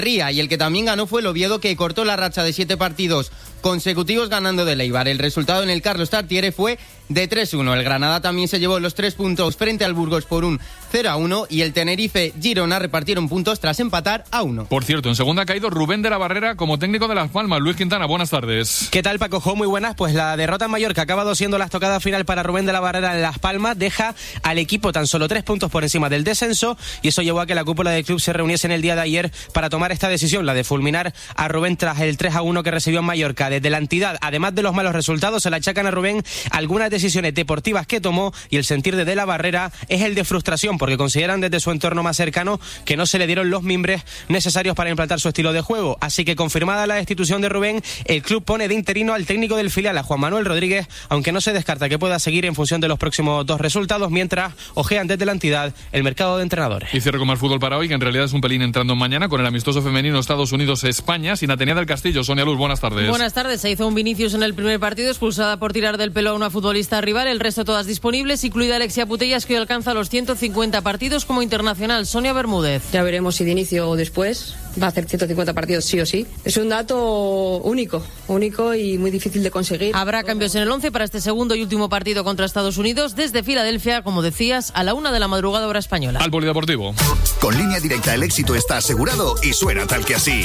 Ría, y el que también ganó fue el Oviedo, que cortó la racha de 7 partidos consecutivos ganando del Eibar. El resultado en el Carlos Tartiere fue de 3-1. El Granada también se llevó los 3 puntos frente al Burgos por un 0-1 y el Tenerife Girona repartieron puntos tras empatar a 1. Por cierto, en segunda ha caído Rubén de la Barrera como técnico de Las Palmas. Luis Quintana, buenas tardes. ¿Qué tal, Paco Jo? Muy buenas. Pues la derrota en Mallorca ha acabado siendo la estocada final para Rubén de la Barrera en Las Palmas. Deja al equipo tan solo 3 puntos por encima del descenso y eso llevó a que la cúpula del club se reuniese en el día de ayer para tomar esta decisión, la de fulminar a Rubén tras el 3-1 que recibió en Mallorca. Desde la entidad, además de los malos resultados, se le achacan a Rubén algunas decisiones deportivas que tomó y el sentir de la Barrera es el de frustración porque consideran desde su entorno más cercano que no se le dieron los mimbres necesarios para implantar su estilo de juego. Así que confirmada la destitución de Rubén, el club pone de interino al técnico del filial, a Juan Manuel Rodríguez, aunque no se descarta que pueda seguir en función de los próximos 2 resultados, mientras ojean desde la entidad el mercado de entrenadores. Y cierro con más fútbol para hoy, que en realidad es un pelín entrando mañana con el amistoso femenino Estados Unidos-España. Sin Atenea del Castillo, Sonia Luz, buenas tardes. Buenas tardes. Se hizo un Vinicius en el primer partido, expulsada por tirar del pelo a una futbolista rival, el resto todas disponibles, incluida Alexia Putellas, que hoy alcanza los 150 partidos como internacional. Sonia Bermúdez. Ya veremos si de inicio o después. Va a hacer 150 partidos sí o sí. Es un dato único y muy difícil de conseguir. Habrá cambios en el 11 para este segundo y último partido contra Estados Unidos desde Filadelfia, como decías, a la 1 de la madrugada hora española. Al polideportivo. Con Línea Directa el éxito está asegurado y suena tal que así.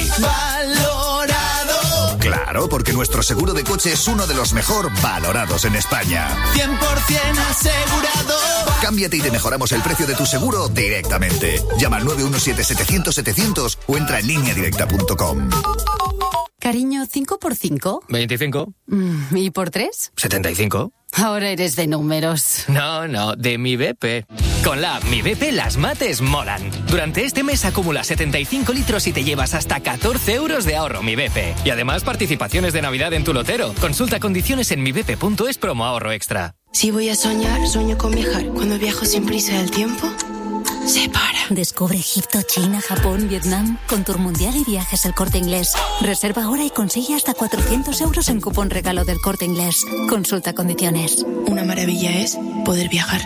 ¡Valorado! Claro, porque nuestro seguro de coche es uno de los mejor valorados en España. 100% asegurado. Cámbiate y te mejoramos el precio de tu seguro directamente. Llama al 917-700-700 o entra en lineadirecta.com. Cariño, ¿5 por 5? 25. ¿Y por 3? 75. Ahora eres de números. No, de mi BP. Con la app Mi BP las mates molan. Durante este mes acumula 75 litros y te llevas hasta 14 euros de ahorro Mi BP. Y además participaciones de Navidad en tu lotero. Consulta condiciones en mibp.es promo ahorro extra. Si voy a soñar, sueño con viajar. Cuando viajo sin prisa del tiempo se para. Descubre Egipto, China, Japón, Vietnam con Tour Mundial y Viajes El Corte Inglés. Reserva ahora y consigue hasta 400 euros en cupón regalo del Corte Inglés. Consulta condiciones. Una maravilla es poder viajar.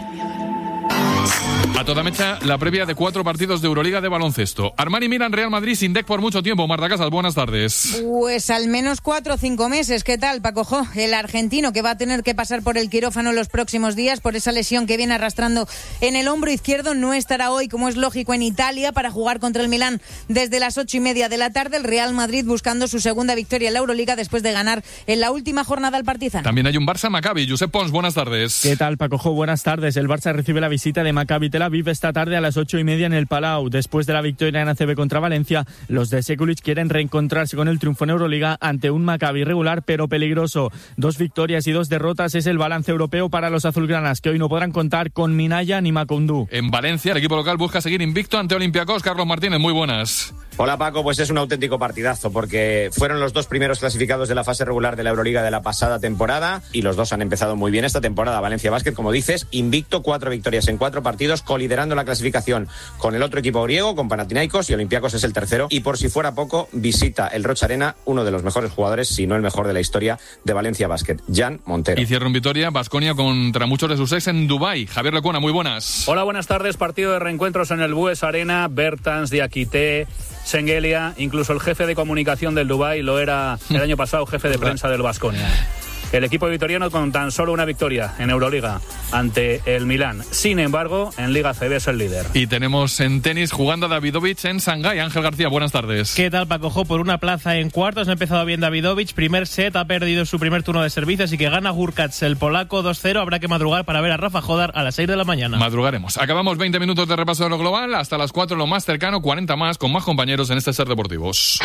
A toda mecha, la previa de 4 partidos de Euroliga de baloncesto. Armani Milan, Real Madrid sin DEC por mucho tiempo. Marta Casas, buenas tardes. Pues al menos 4 o 5 meses. ¿Qué tal, Paco Jo? El argentino que va a tener que pasar por el quirófano los próximos días por esa lesión que viene arrastrando en el hombro izquierdo. No estará hoy, como es lógico, en Italia para jugar contra el Milán desde las 8:30 de la tarde. El Real Madrid buscando su segunda victoria en la Euroliga después de ganar en la última jornada al Partizan. También hay un Barça-Maccabi. Josep Pons, buenas tardes. ¿Qué tal, Paco Jo? Buenas tardes. El Barça recibe la visita de Maccabi Tel Aviv esta tarde a las 8:30 en el Palau. Después de la victoria en ACB contra Valencia, los de Sekulic quieren reencontrarse con el triunfo en Euroliga ante un Maccabi regular pero peligroso. 2 victorias y 2 derrotas es el balance europeo para los azulgranas, que hoy no podrán contar con Minaya ni Macoundou. En Valencia, el equipo local busca seguir invicto ante Olympiacos. Carlos Martínez, muy buenas. Hola Paco, pues es un auténtico partidazo porque fueron los 2 primeros clasificados de la fase regular de la Euroliga de la pasada temporada y los 2 han empezado muy bien esta temporada. Valencia Basket, como dices, invicto, 4 victorias en 4 partidos, coliderando la clasificación con el otro equipo griego, con Panathinaikos, y Olympiacos es el tercero. Y por si fuera poco, visita el Rocha Arena uno de los mejores jugadores, si no el mejor de la historia de Valencia Basket, Jan Montero. Y cierra en Vitoria, Baskonia contra muchos de sus ex en Dubái. Javier Lecuna, muy buenas. Hola, buenas tardes. Partido de reencuentros en el Bues Arena. Bertans, Diakité, Sengelia, incluso el jefe de comunicación del Dubái lo era el año pasado, jefe de prensa del Baskonia. El equipo vitoriano con tan solo una victoria en Euroliga ante el Milán. Sin embargo, en Liga CB es el líder. Y tenemos en tenis jugando a Davidovich en Shanghái. Ángel García, buenas tardes. ¿Qué tal, Paco Jo? Por una plaza en cuartos ha empezado bien Davidovich. Primer set, ha perdido su primer turno de servicio, así que gana Hurkacz, el polaco, 2-0. Habrá que madrugar para ver a Rafa Jodar a las 6 de la mañana. Madrugaremos. Acabamos 20 minutos de repaso de lo global. Hasta las 4 lo más cercano, 40 más, con más compañeros en este Ser Deportivos.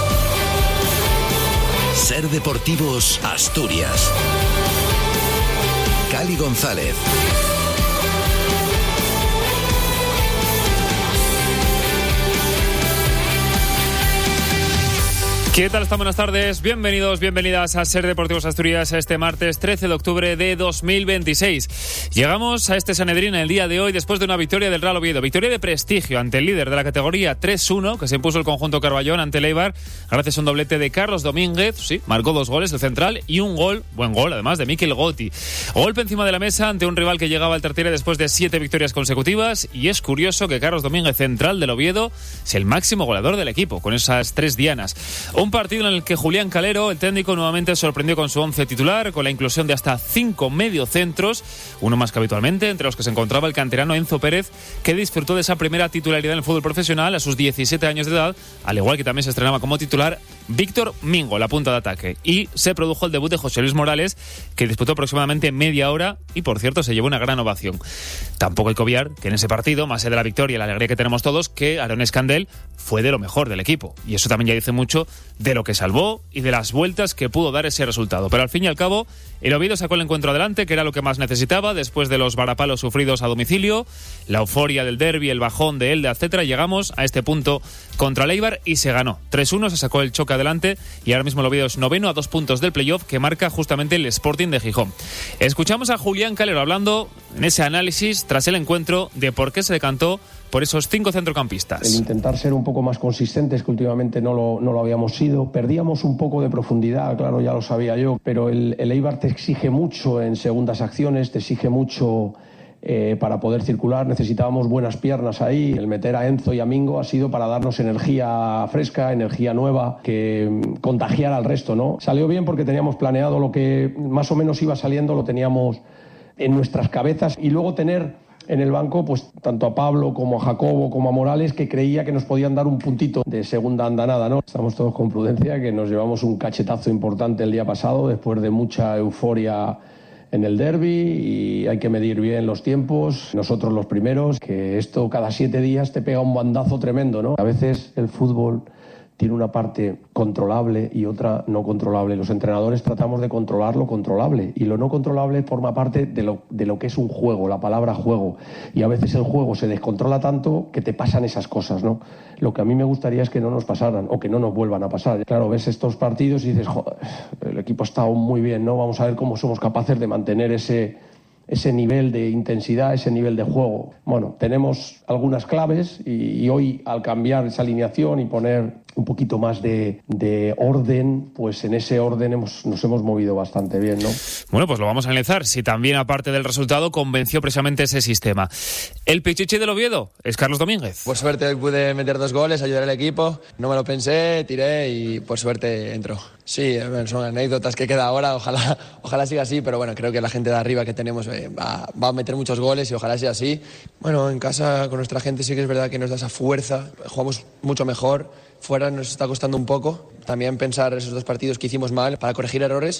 Ser Deportivos Asturias. Cali González. ¿Qué tal están? Buenas tardes, bienvenidos, bienvenidas a Ser Deportivos Asturias este martes 13 de octubre de 2026. Llegamos a este Sanedrín el día de hoy después de una victoria del Real Oviedo, victoria de prestigio ante el líder de la categoría 3-1 que se impuso el conjunto Carballón ante el Eibar gracias a un doblete de Carlos Domínguez, sí, marcó 2 goles el central y un gol, buen gol además de Mikel Gotti. Golpe encima de la mesa ante un rival que llegaba al tertiere después de 7 victorias consecutivas y es curioso que Carlos Domínguez, central del Oviedo, es el máximo goleador del equipo con esas 3 dianas. Un partido en el que Julián Calero, el técnico, nuevamente sorprendió con su 11 titular, con la inclusión de hasta 5 mediocentros, uno más que habitualmente, entre los que se encontraba el canterano Enzo Pérez, que disfrutó de esa primera titularidad en el fútbol profesional a sus 17 años de edad, al igual que también se estrenaba como titular Víctor Mingo, la punta de ataque. Y se produjo el debut de José Luis Morales, que disputó aproximadamente media hora y, por cierto, se llevó una gran ovación. Tampoco hay que obviar que en ese partido, más allá de la victoria y la alegría que tenemos todos, que Aaron Escandel fue de lo mejor del equipo. Y eso también ya dice mucho de lo que salvó y de las vueltas que pudo dar ese resultado. Pero al fin y al cabo, el Oviedo sacó el encuentro adelante, que era lo que más necesitaba, después de los varapalos sufridos a domicilio, la euforia del derbi, el bajón de Elda, etcétera. Llegamos a este punto contra el Eibar y se ganó. 3-1, se sacó el choque adelante y ahora mismo el Oviedo es noveno a 2 puntos del playoff que marca justamente el Sporting de Gijón. Escuchamos a Julián Calero hablando en ese análisis tras el encuentro de por qué se decantó por esos 5 centrocampistas. El intentar ser un poco más consistentes, que últimamente no lo habíamos sido. Perdíamos un poco de profundidad, claro, ya lo sabía yo, pero el Eibar te exige mucho en segundas acciones, te exige mucho para poder circular. Necesitábamos buenas piernas ahí. El meter a Enzo y a Mingo ha sido para darnos energía fresca, energía nueva, que contagiara al resto, ¿no? Salió bien porque teníamos planeado lo que más o menos iba saliendo, lo teníamos en nuestras cabezas, y luego tener en el banco pues tanto a Pablo como a Jacobo como a Morales, que creía que nos podían dar un puntito de segunda andanada, ¿no? Estamos todos con prudencia, que nos llevamos un cachetazo importante el día pasado después de mucha euforia en el derbi, y hay que medir bien los tiempos, nosotros los primeros, que esto cada 7 días te pega un bandazo tremendo, ¿no? A veces el fútbol tiene una parte controlable y otra no controlable. Los entrenadores tratamos de controlar lo controlable, y lo no controlable forma parte de lo que es un juego, la palabra juego. Y a veces el juego se descontrola tanto que te pasan esas cosas, ¿no? Lo que a mí me gustaría es que no nos pasaran o que no nos vuelvan a pasar. Claro, ves estos partidos y dices, joder, el equipo está muy bien, ¿no? Vamos a ver cómo somos capaces de mantener ese nivel de intensidad, ese nivel de juego. Bueno, tenemos algunas claves y hoy, al cambiar esa alineación y poner un poquito más de orden, pues en ese orden nos hemos movido bastante bien, ¿no? Bueno, pues lo vamos a analizar, si también, aparte del resultado, convenció precisamente ese sistema. El pichichi del Oviedo es Carlos Domínguez. Por suerte hoy pude meter 2 goles, ayudar al equipo. No me lo pensé, tiré y por suerte entró. Sí, son anécdotas que queda ahora, ojalá siga así, pero bueno, creo que la gente de arriba que tenemos va a meter muchos goles y ojalá sea así. Bueno, en casa con nuestra gente sí que es verdad que nos da esa fuerza, jugamos mucho mejor. Fuera nos está costando un poco. También pensar esos 2 partidos que hicimos mal para corregir errores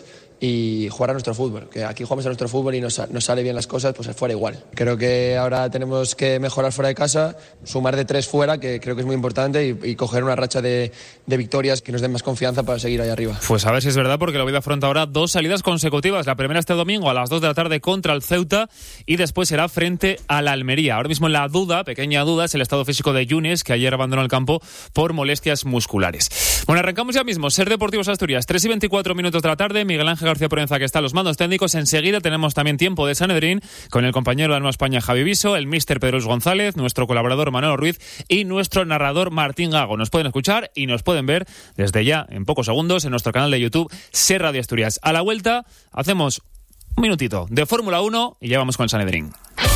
y jugar a nuestro fútbol. Que aquí jugamos a nuestro fútbol y nos sale bien las cosas, pues fuera igual. Creo que ahora tenemos que mejorar fuera de casa, sumar de 3 fuera, que creo que es muy importante, y coger una racha de victorias que nos den más confianza para seguir ahí arriba. Pues a ver si es verdad, porque el Oviedo afronta ahora 2 salidas consecutivas. La primera este domingo a las 2 de la tarde contra el Ceuta y después será frente a la Almería. Ahora mismo la pequeña duda, es el estado físico de Yunes, que ayer abandonó el campo por molestias musculares. Bueno, arrancamos ya mismo. Ser Deportivos Asturias, 3:24 de la tarde. Miguel Ángel García Proenza, que está a los mandos técnicos. Enseguida tenemos también tiempo de Sanedrín con el compañero de Nueva España, Javi Viso, el míster Pedro Luis González, nuestro colaborador Manolo Ruiz y nuestro narrador Martín Gago. Nos pueden escuchar y nos pueden ver desde ya en pocos segundos en nuestro canal de YouTube Ser Radio Asturias. A la vuelta hacemos un minutito de Fórmula 1 y ya vamos con el Sanedrín.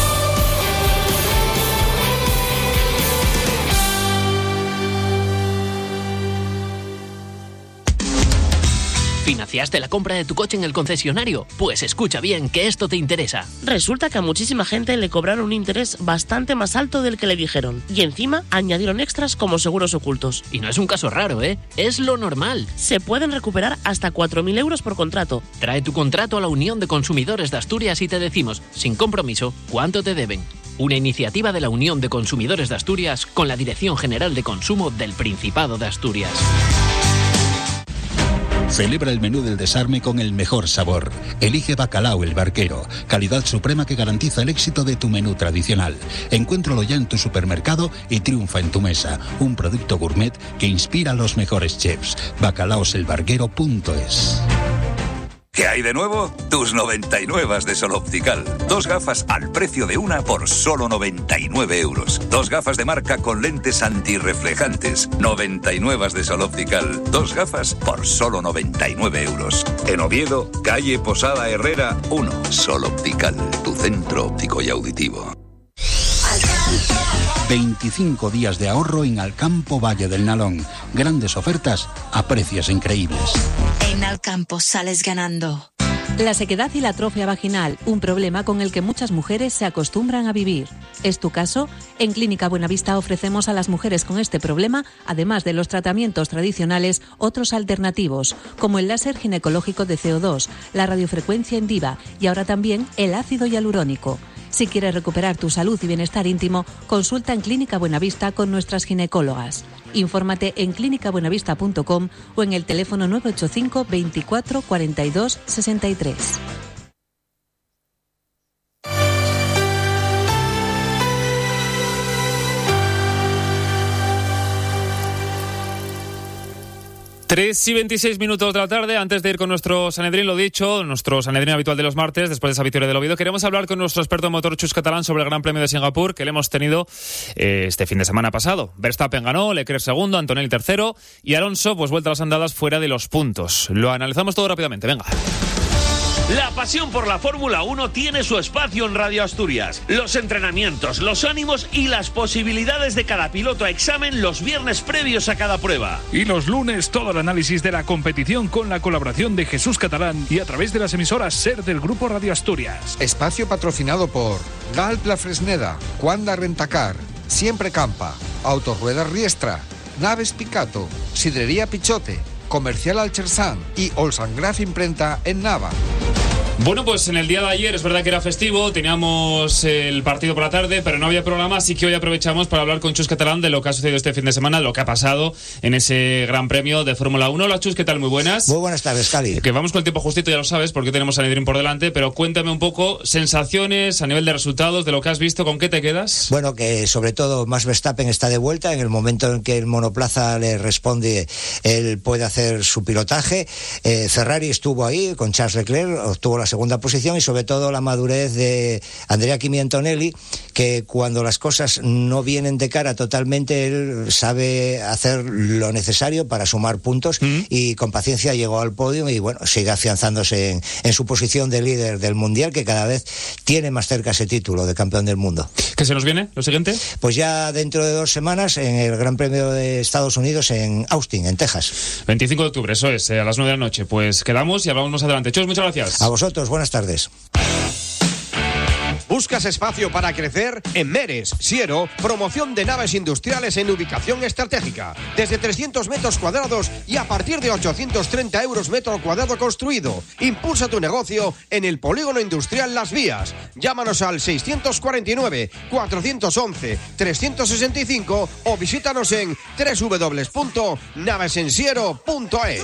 ¿Financiaste la compra de tu coche en el concesionario? Pues escucha bien, que esto te interesa. Resulta que a muchísima gente le cobraron un interés bastante más alto del que le dijeron. Y encima añadieron extras como seguros ocultos. Y no es un caso raro, ¿eh? Es lo normal. Se pueden recuperar hasta 4.000 euros por contrato. Trae tu contrato a la Unión de Consumidores de Asturias y te decimos, sin compromiso, cuánto te deben. Una iniciativa de la Unión de Consumidores de Asturias con la Dirección General de Consumo del Principado de Asturias. Celebra el menú del desarme con el mejor sabor. Elige Bacalao El Barquero, calidad suprema que garantiza el éxito de tu menú tradicional. Encuéntralo ya en tu supermercado y triunfa en tu mesa. Un producto gourmet que inspira a los mejores chefs. bacalaoselbarquero.es. ¿Qué hay de nuevo? Tus 99 de Sol Optical. 2 gafas al precio de una por solo 99 euros. 2 gafas de marca con lentes antirreflejantes. 99 de Sol Optical. 2 gafas por solo 99 euros. En Oviedo, calle Posada Herrera 1. Sol Optical, tu centro óptico y auditivo. 25 días de ahorro en Alcampo Valle del Nalón. Grandes ofertas a precios increíbles. En Alcampo sales ganando. La sequedad y la atrofia vaginal, un problema con el que muchas mujeres se acostumbran a vivir. ¿Es tu caso? En Clínica Buenavista ofrecemos a las mujeres con este problema, además de los tratamientos tradicionales, otros alternativos, como el láser ginecológico de CO2, la radiofrecuencia en Diva y ahora también el ácido hialurónico. Si quieres recuperar tu salud y bienestar íntimo, consulta en Clínica Buenavista con nuestras ginecólogas. Infórmate en clinicabuenavista.com o en el teléfono 985 24 42 63. Tres y 26 minutos de la tarde. Antes de ir con nuestro Sanedrín, lo dicho, nuestro Sanedrín habitual de los martes, después de esa victoria del Oviedo, queremos hablar con nuestro experto en motor Chus Catalán sobre el Gran Premio de Singapur, que le hemos tenido este fin de semana pasado. Verstappen ganó, Leclerc segundo, Antonelli tercero y Alonso, pues vuelta a las andadas fuera de los puntos. Lo analizamos todo rápidamente, venga. La pasión por la Fórmula 1 tiene su espacio en Radio Asturias. Los entrenamientos, los ánimos y las posibilidades de cada piloto a examen los viernes previos a cada prueba. Y los lunes todo el análisis de la competición con la colaboración de Jesús Catalán y a través de las emisoras SER del Grupo Radio Asturias. Espacio patrocinado por Galp La Fresneda, Cuanda Rentacar, Siempre Campa, Autorruedas Riestra, Naves Picato, Sidrería Pichote, Comercial Alchersan y Olsangraf Imprenta en Nava. Bueno, pues en el día de ayer es verdad que era festivo, teníamos el partido por la tarde, pero no había programa, así que hoy aprovechamos para hablar con Chus Catalán de lo que ha sucedido este fin de semana, de lo que ha pasado en ese Gran Premio de Fórmula 1. Hola Chus, ¿qué tal? Muy buenas. Muy buenas tardes, Cali. Que vamos con el tiempo justito, ya lo sabes, porque tenemos a Sanedrín por delante, pero cuéntame un poco, sensaciones a nivel de resultados, de lo que has visto, ¿con qué te quedas? Bueno, que sobre todo Max Verstappen está de vuelta, en el momento en que el monoplaza le responde, él puede hacer su pilotaje. Ferrari estuvo ahí con Charles Leclerc, obtuvo la segunda posición y sobre todo la madurez de Andrea Kimi Antonelli, que cuando las cosas no vienen de cara totalmente, él sabe hacer lo necesario para sumar puntos y con paciencia llegó al podio y bueno, sigue afianzándose en su posición de líder del Mundial, que cada vez tiene más cerca ese título de campeón del mundo. ¿Qué se nos viene? ¿Lo siguiente? Pues ya dentro de 2 semanas en el Gran Premio de Estados Unidos en Austin, en Texas. 25 de octubre, eso es, a las 9 de la noche. Pues quedamos y hablamos más adelante. Chus, muchas gracias. A vosotros, buenas tardes. ¿Buscas espacio para crecer? En Meres, Siero, promoción de naves industriales en ubicación estratégica. Desde 300 metros cuadrados y a partir de 830 euros metro cuadrado construido. Impulsa tu negocio en el polígono industrial Las Vías. Llámanos al 649-411-365 o visítanos en www.navesensiero.es.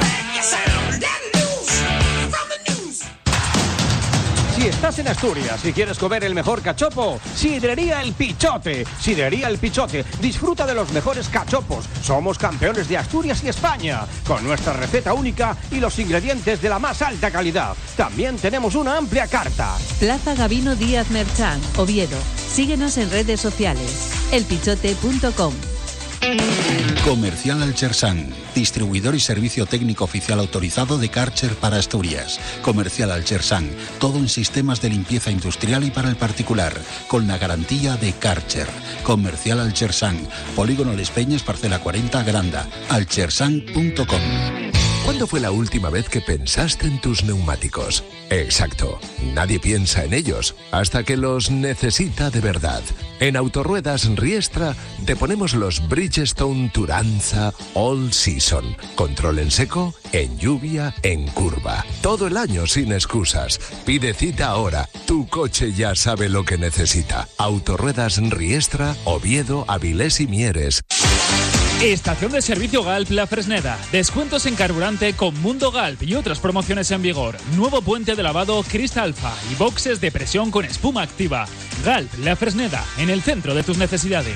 Si estás en Asturias y quieres comer el mejor cachopo, Sidrería El Pichote. Sidrería El Pichote. Disfruta de los mejores cachopos. Somos campeones de Asturias y España, con nuestra receta única y los ingredientes de la más alta calidad. También tenemos una amplia carta. Plaza Gabino Díaz Merchán, Oviedo. Síguenos en redes sociales. elpichote.com. Comercial Alchersan, distribuidor y servicio técnico oficial autorizado de Karcher para Asturias. Comercial Alchersan, todo en sistemas de limpieza industrial y para el particular, con la garantía de Karcher. Comercial Alchersan, Polígono Les Peñas, parcela 40, Granda. alchersan.com. ¿Cuándo fue la última vez que pensaste en tus neumáticos? Exacto, nadie piensa en ellos hasta que los necesita de verdad. En Autorruedas Riestra te ponemos los Bridgestone Turanza All Season. Control en seco, en lluvia, en curva. Todo el año sin excusas. Pide cita ahora. Tu coche ya sabe lo que necesita. Autorruedas Riestra, Oviedo, Avilés y Mieres. Estación de servicio Galp La Fresneda. Descuentos en carburante con Mundo Galp y otras promociones en vigor. Nuevo puente de lavado Cristalfa y boxes de presión con espuma activa. Galp La Fresneda, en el centro de tus necesidades.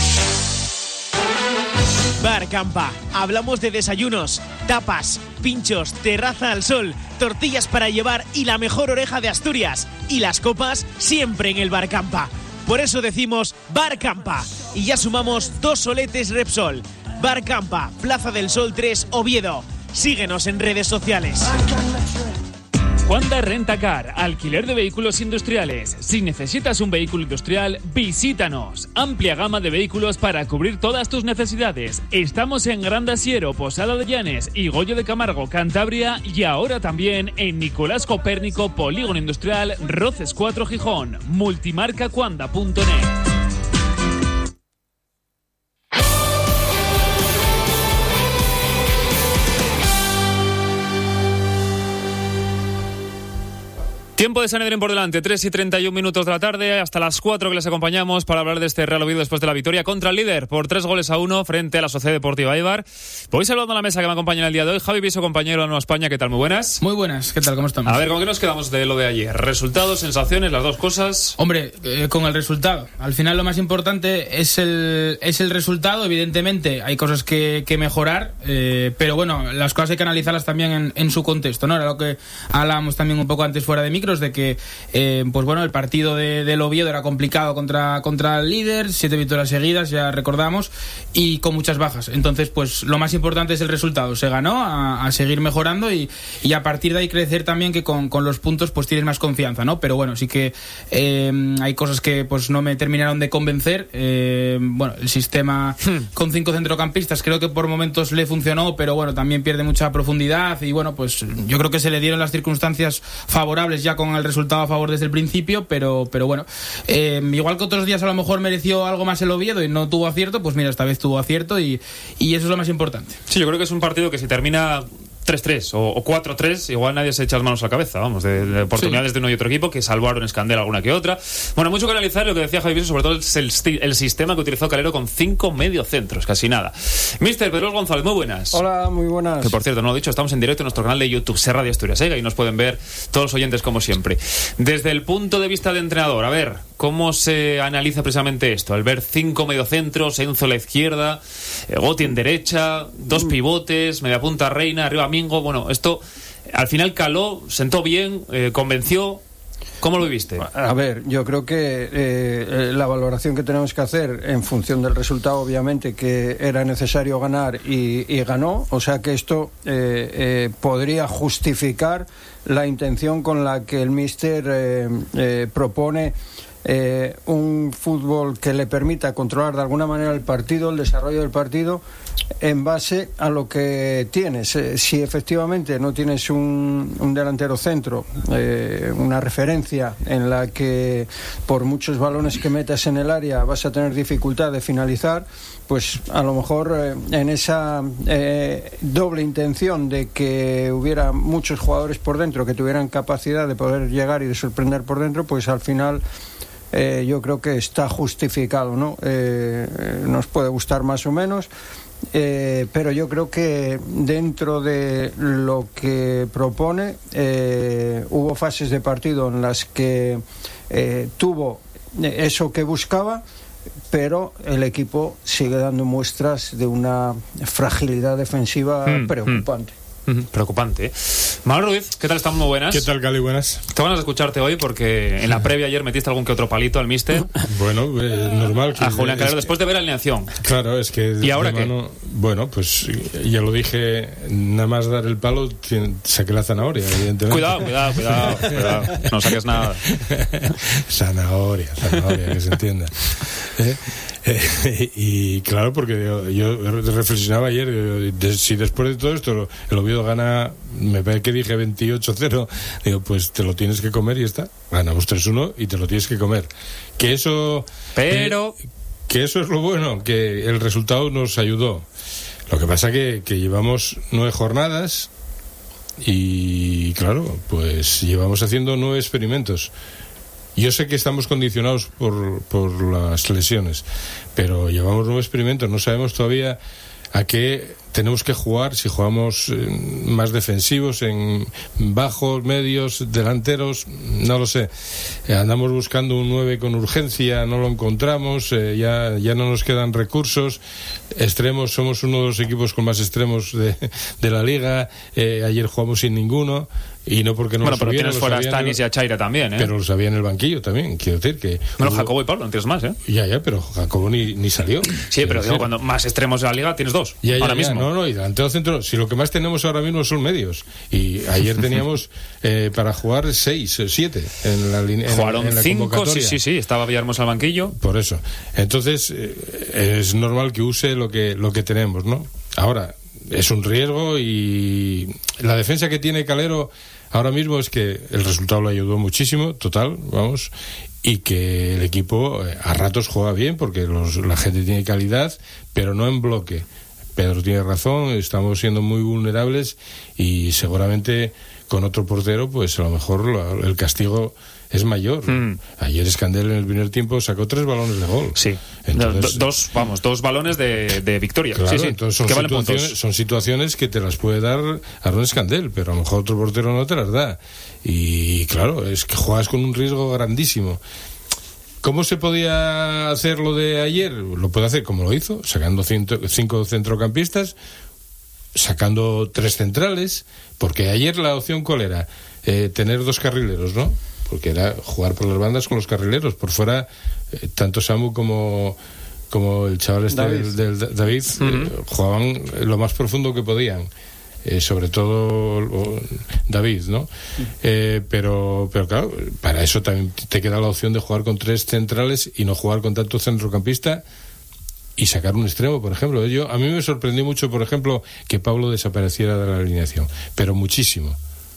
Bar Campa. Hablamos de desayunos, tapas, pinchos, terraza al sol, tortillas para llevar y la mejor oreja de Asturias. Y las copas siempre en el Bar Campa. Por eso decimos Bar Campa. Y ya sumamos 2 soletes Repsol. Bar Campa, Plaza del Sol 3, Oviedo. Síguenos en redes sociales. Juanda Rentacar, alquiler de vehículos industriales. Si necesitas un vehículo industrial, visítanos. Amplia gama de vehículos para cubrir todas tus necesidades. Estamos en Gran Asiero, Posada de Llanes y Goyo de Camargo, Cantabria, y ahora también en Nicolás Copérnico, Polígono Industrial, Roces 4, Gijón. Multimarcacuanda.net. Tiempo de Sanedrín por delante, 3:31 de la tarde, hasta las 4 que les acompañamos para hablar de este Real Oviedo después de la victoria contra el líder por 3-1 frente a la Sociedad Deportiva Eibar. Voy saludando a la mesa que me acompaña en el día de hoy. Javi Viso, compañero de Nueva España, ¿qué tal? Muy buenas. Muy buenas, ¿qué tal? ¿Cómo estamos? A ver, ¿con qué nos quedamos de lo de ayer? ¿Resultados, sensaciones, las dos cosas? Hombre, con el resultado. Al final lo más importante es el resultado. Evidentemente hay cosas que mejorar, pero bueno, las cosas hay que analizarlas también en su contexto, ¿no? Era lo que hablábamos también un poco antes fuera de micros, de que pues bueno, el partido del Oviedo era complicado contra el líder, 7 victorias seguidas, ya recordamos, y con muchas bajas. Entonces, pues lo más importante es el resultado. Se ganó, a seguir mejorando y a partir de ahí crecer también, que con los puntos pues tienes más confianza, ¿no? Pero bueno, sí que hay cosas que pues no me terminaron de convencer. Bueno, el sistema con 5 centrocampistas creo que por momentos le funcionó, pero bueno, también pierde mucha profundidad y bueno, pues yo creo que se le dieron las circunstancias favorables ya con el resultado a favor desde el principio, pero bueno, igual que otros días a lo mejor mereció algo más el Oviedo y no tuvo acierto, pues mira, esta vez tuvo acierto y eso es lo más importante. Sí, yo creo que es un partido que si termina 3-3 o 4-3, igual nadie se echa las manos a la cabeza, vamos, de oportunidades de uno y otro equipo, que salvaron Escandel alguna que otra. Bueno, mucho que analizar, lo que decía Javi Viso, sobre todo el sistema que utilizó Calero con 5 mediocentros, casi nada. Mister Pedro González, muy buenas. Hola, muy buenas. Que por cierto, no lo he dicho, estamos en directo en nuestro canal de YouTube, Ser Radio Asturias, y nos pueden ver todos los oyentes como siempre. Desde el punto de vista de entrenador, a ver, ¿cómo se analiza precisamente esto? Al ver 5 mediocentros, Enzo a la izquierda, Goti en derecha, 2 pivotes, media punta Reina, arriba Mingo, bueno, esto al final caló, sentó bien, convenció. ¿Cómo lo viviste? A ver, yo creo que la valoración que tenemos que hacer en función del resultado, obviamente, que era necesario ganar y ganó, o sea que esto podría justificar la intención con la que el míster propone un fútbol que le permita controlar de alguna manera el partido, el desarrollo del partido, en base a lo que tienes. Si efectivamente no tienes un delantero centro, una referencia en la que por muchos balones que metas en el área vas a tener dificultad de finalizar, pues a lo mejor en esa doble intención de que hubiera muchos jugadores por dentro que tuvieran capacidad de poder llegar y de sorprender por dentro, pues al final yo creo que está justificado, ¿no? Nos puede gustar más o menos, pero yo creo que dentro de lo que propone hubo fases de partido en las que tuvo eso que buscaba, pero el equipo sigue dando muestras de una fragilidad defensiva preocupante. Preocupante, ¿eh? Manuel Ruiz, ¿qué tal? Estamos muy buenas. ¿Qué tal, Cali? Buenas. Te van a escucharte hoy porque en la previa ayer metiste algún que otro palito al míster. Bueno, normal. A Julián Calero, después de ver la alineación. Claro, es que... ¿Y ahora qué? Bueno, pues ya lo dije, nada más dar el palo, saqué la zanahoria, evidentemente. Cuidado. No saques nada. Zanahoria, que se entienda. Y claro, porque yo reflexionaba ayer, si después de todo esto el Oviedo gana, me parece que dije 28-0, digo, pues te lo tienes que comer y está. Ganamos 3-1 y te lo tienes que comer. Que eso... Pero... que eso es lo bueno, que el resultado nos ayudó. Lo que pasa que llevamos 9 jornadas y claro, pues llevamos haciendo 9 experimentos. Yo sé que estamos condicionados por las lesiones, pero llevamos 9 experimentos, no sabemos todavía a que tenemos que jugar, si jugamos más defensivos, en bajos, medios, delanteros, no lo sé. Andamos buscando un 9 con urgencia, no lo encontramos, ya no nos quedan recursos. Extremos, somos uno de los equipos con más extremos de la liga. Ayer jugamos sin ninguno. Y no porque no bueno, lo pero sabían, tienes fuera a Stanis y a Chaira también, ¿eh? Pero lo sabía en el banquillo también, quiero decir que... Bueno, Jacobo y Pablo, no tienes más, ¿eh? Ya, pero Jacobo ni salió. Sí, pero digo, cuando más extremos de la liga tienes dos, ahora mismo. No, y delantero centro, si lo que más tenemos ahora mismo son medios. Y ayer teníamos para jugar 6 o 7 en la línea. Jugaron en la 5, sí, estaba Villarmosa al banquillo. Por eso. Entonces, es normal que use lo que tenemos, ¿no? Ahora, es un riesgo y la defensa que tiene Calero ahora mismo es que el resultado lo ayudó muchísimo, total, vamos, y que el equipo a ratos juega bien porque la gente tiene calidad, pero no en bloque. Pedro tiene razón, estamos siendo muy vulnerables y seguramente con otro portero, pues a lo mejor el castigo es mayor. Ayer Escandel en el primer tiempo sacó 3 balones de gol. Sí. Entonces, dos balones de victoria. Claro, sí. Entonces son situaciones que te las puede dar Aaron Escandel, pero a lo mejor otro portero no te las da. Y claro, es que juegas con un riesgo grandísimo. ¿Cómo se podía hacer lo de ayer? Lo puede hacer como lo hizo, sacando 5 centrocampistas, sacando 3 centrales, porque ayer la opción ¿cuál era? Tener 2 carrileros, ¿no? Porque era jugar por las bandas con los carrileros. Por fuera, tanto Samu como el chaval del David jugaban lo más profundo que podían. Sobre todo David, ¿no? Pero claro, para eso también te queda la opción de jugar con 3 centrales y no jugar con tanto centrocampista y sacar un extremo, por ejemplo. A mí me sorprendió mucho, por ejemplo, que Pablo desapareciera de la alineación, pero muchísimo.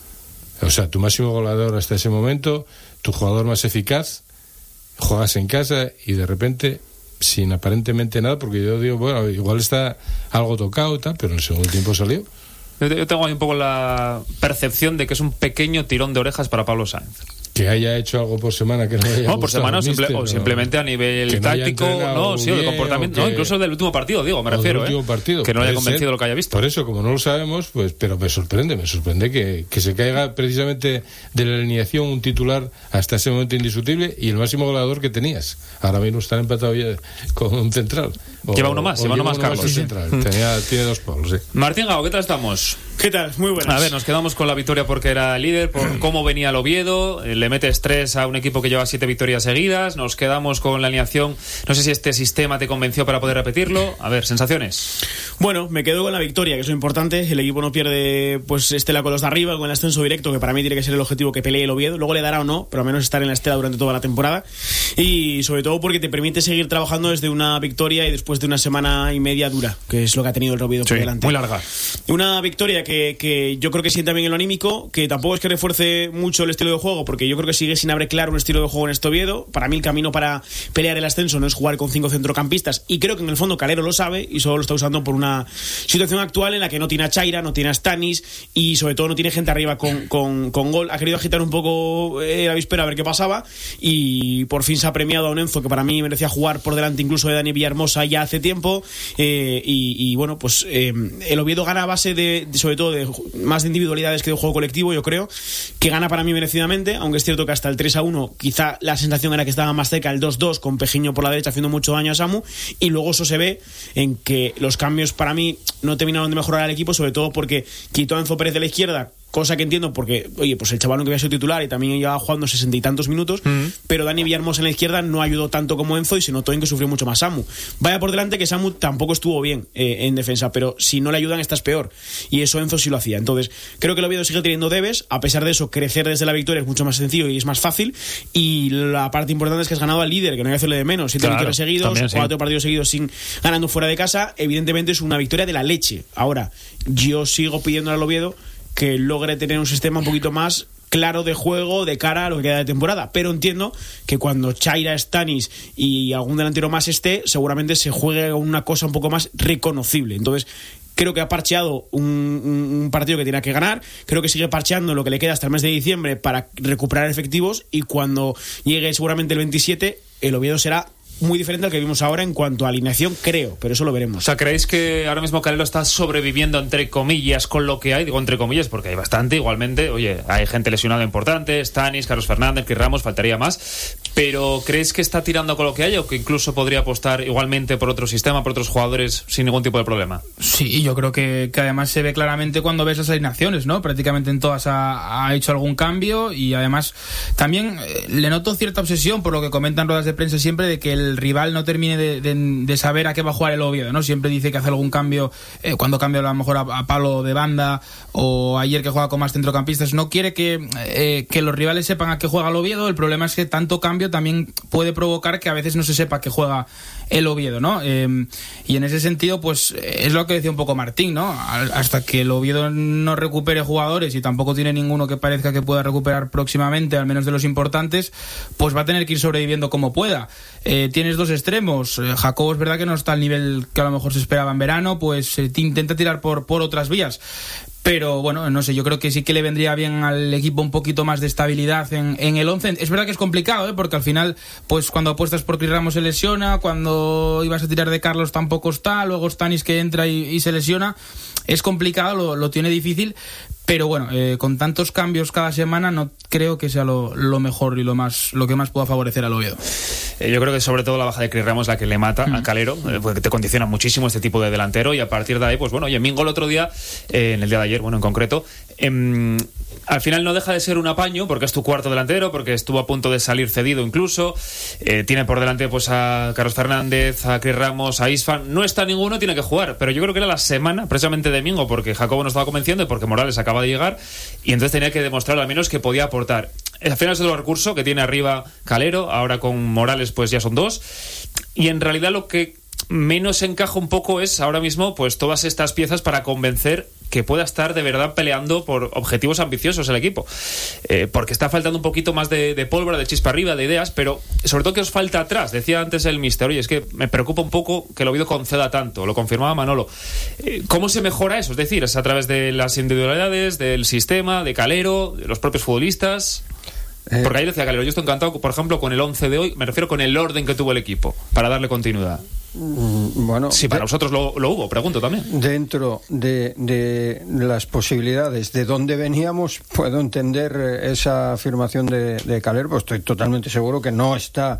O sea, tu máximo goleador hasta ese momento, tu jugador más eficaz, juegas en casa y de repente, sin aparentemente nada, porque yo digo, bueno, igual está algo tocado y tal, pero en el segundo tiempo salió. Yo tengo ahí un poco la percepción de que es un pequeño tirón de orejas para Pablo Sáenz. Que haya hecho algo por semana que no haya gustado, por semana o simplemente a nivel táctico, o de comportamiento, incluso del último partido, digo, me refiero, que no haya convencido ser, lo que haya visto. Por eso, como no lo sabemos, pues, pero me sorprende que se caiga precisamente de la alineación un titular hasta ese momento indiscutible y el máximo goleador que tenías. Ahora mismo están empatados ya con un central. Lleva uno más, Carlos. Tiene 2 Pablos, sí. Martín Gago, ¿qué tal estamos? ¿Qué tal? Muy buenas. A ver, nos quedamos con la victoria porque era líder, por cómo venía el Oviedo, le metes 3 a un equipo que lleva 7 victorias seguidas, nos quedamos con la alineación, no sé si este sistema te convenció para poder repetirlo. A ver, sensaciones. Bueno, me quedo con la victoria, que es lo importante. El equipo no pierde pues estela con los de arriba, con el ascenso directo, que para mí tiene que ser el objetivo que pelee el Oviedo. Luego le dará o no, pero al menos estar en la estela durante toda la temporada. Y sobre todo porque te permite seguir trabajando desde una victoria y después de una semana y media dura, que es lo que ha tenido el Oviedo por delante. Muy larga. Una victoria que yo creo que sienta bien en lo anímico, que tampoco es que refuerce mucho el estilo de juego, porque yo creo que sigue sin haber claro un estilo de juego en este Oviedo. Para mí el camino para pelear el ascenso no es jugar con 5 centrocampistas, y creo que en el fondo Calero lo sabe y solo lo está usando por una situación actual en la que no tiene a Chaira, no tiene a Stanis y sobre todo no tiene gente arriba con gol. Ha querido agitar un poco la víspera a ver qué pasaba y por fin se ha premiado a un Enzo que para mí merecía jugar por delante incluso de Dani Villahermosa ya hace tiempo, y bueno, pues el Oviedo gana a base de sobre todo de más de individualidades que de juego colectivo. Yo creo que gana para mí merecidamente, aunque es cierto que hasta el 3-1 quizá la sensación era que estaba más cerca el 2-2 con Pejiño por la derecha haciendo mucho daño a Samu, y luego eso se ve en que los cambios para mí no terminaron de mejorar al equipo, sobre todo porque quitó a Enzo Pérez de la izquierda, cosa que entiendo porque, oye, pues el chaval no que había sido titular y también llevaba jugando 60 y tantos minutos, pero Dani Villahermosa en la izquierda no ayudó tanto como Enzo y se notó en que sufrió mucho más Samu. Vaya por delante que Samu tampoco estuvo bien en defensa, pero si no le ayudan estás peor, y eso Enzo sí lo hacía. Entonces creo que el Oviedo sigue teniendo debes. A pesar de eso, crecer desde la victoria es mucho más sencillo y es más fácil, y la parte importante es que has ganado al líder, que no hay que hacerle de menos. 7 victorias seguidos, también, 4 partidos seguidos sin ganando fuera de casa. Evidentemente es una victoria de la leche. Ahora, yo sigo pidiendo al Oviedo que logre tener un sistema un poquito más claro de juego de cara a lo que queda de temporada, pero entiendo que cuando Chaira, Stanis y algún delantero más esté, seguramente se juegue una cosa un poco más reconocible. Entonces creo que ha parcheado un partido que tiene que ganar, creo que sigue parcheando lo que le queda hasta el mes de diciembre para recuperar efectivos, y cuando llegue seguramente el 27 el Oviedo será muy diferente al que vimos ahora en cuanto a alineación, creo, pero eso lo veremos. O sea, ¿creéis que ahora mismo Calero está sobreviviendo, entre comillas, con lo que hay? Digo entre comillas porque hay bastante, igualmente. Oye, hay gente lesionada importante, Stanis, Carlos Fernández, Chris Ramos, faltaría más. Pero ¿creéis que está tirando con lo que hay o que incluso podría apostar igualmente por otro sistema, por otros jugadores sin ningún tipo de problema? Sí, yo creo que además se ve claramente cuando ves las alineaciones, ¿no? Prácticamente en todas ha hecho algún cambio y además también le noto cierta obsesión por lo que comentan ruedas de prensa siempre de que el rival no termine de saber a qué va a jugar el Oviedo, ¿no? Siempre dice que hace algún cambio cuando cambia a lo mejor a Pablo de banda o ayer que juega con más centrocampistas. No quiere que los rivales sepan a qué juega el Oviedo. El problema es que tanto cambio también puede provocar que a veces no se sepa a qué juega el Oviedo, ¿no? Y en ese sentido, pues es lo que decía un poco Martín, ¿no? Hasta que el Oviedo no recupere jugadores y tampoco tiene ninguno que parezca que pueda recuperar próximamente, al menos de los importantes, pues va a tener que ir sobreviviendo como pueda. Tienes dos extremos. Jacobo es verdad que no está al nivel que a lo mejor se esperaba en verano, pues intenta tirar por otras vías. Pero bueno, no sé, yo creo que sí que le vendría bien al equipo un poquito más de estabilidad en el 11. Es verdad que es complicado, porque al final, pues cuando apuestas por Chris Ramos se lesiona, cuando ibas a tirar de Carlos tampoco está, luego Stanis que entra y se lesiona. Es complicado, lo tiene difícil, pero bueno, con tantos cambios cada semana no creo que sea lo mejor y lo que más pueda favorecer al Oviedo. Yo creo que sobre todo la baja de Chris Ramos la que le mata a Calero, porque te condiciona muchísimo este tipo de delantero y a partir de ahí, pues bueno, y en Mingo el otro día, en el día de ayer, bueno, en concreto, al final no deja de ser un apaño porque es tu cuarto delantero, porque estuvo a punto de salir cedido incluso, tiene por delante pues a Carlos Fernández, a Chris Ramos, a Isfan, no está ninguno, tiene que jugar, pero yo creo que era la semana precisamente de Mingo porque Jacobo no estaba convenciendo y porque Morales acaba de llegar y entonces tenía que demostrar al menos que podía aportar. Al final es el recurso que tiene arriba Calero, ahora con Morales pues ya son dos, y en realidad lo que menos encaja un poco es ahora mismo pues todas estas piezas para convencer que pueda estar de verdad peleando por objetivos ambiciosos el equipo, porque está faltando un poquito más de pólvora, de chispa arriba, de ideas, pero sobre todo que os falta atrás. Decía antes el mister, oye, es que me preocupa un poco que el Oviedo conceda tanto, lo confirmaba Manolo. ¿Cómo se mejora eso? Es decir, es a través de las individualidades, del sistema, de Calero, de los propios futbolistas. Porque ahí decía Calero, yo estoy encantado, por ejemplo, con el 11 de hoy, me refiero con el orden que tuvo el equipo, para darle continuidad. Bueno, si para vosotros lo hubo, pregunto también. Dentro de las posibilidades de dónde veníamos, puedo entender esa afirmación de Calero, pues estoy totalmente seguro que no está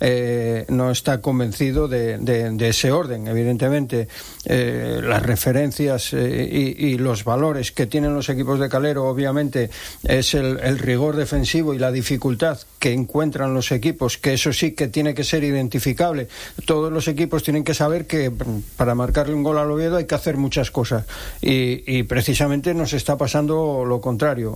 convencido de ese orden. Evidentemente, las referencias y los valores que tienen los equipos de Calero, obviamente, es el rigor defensivo y la dificultad que encuentran los equipos, que eso sí que tiene que ser identificable. Todos los equipos tienen que saber que para marcarle un gol al Oviedo hay que hacer muchas cosas y precisamente nos está pasando lo contrario.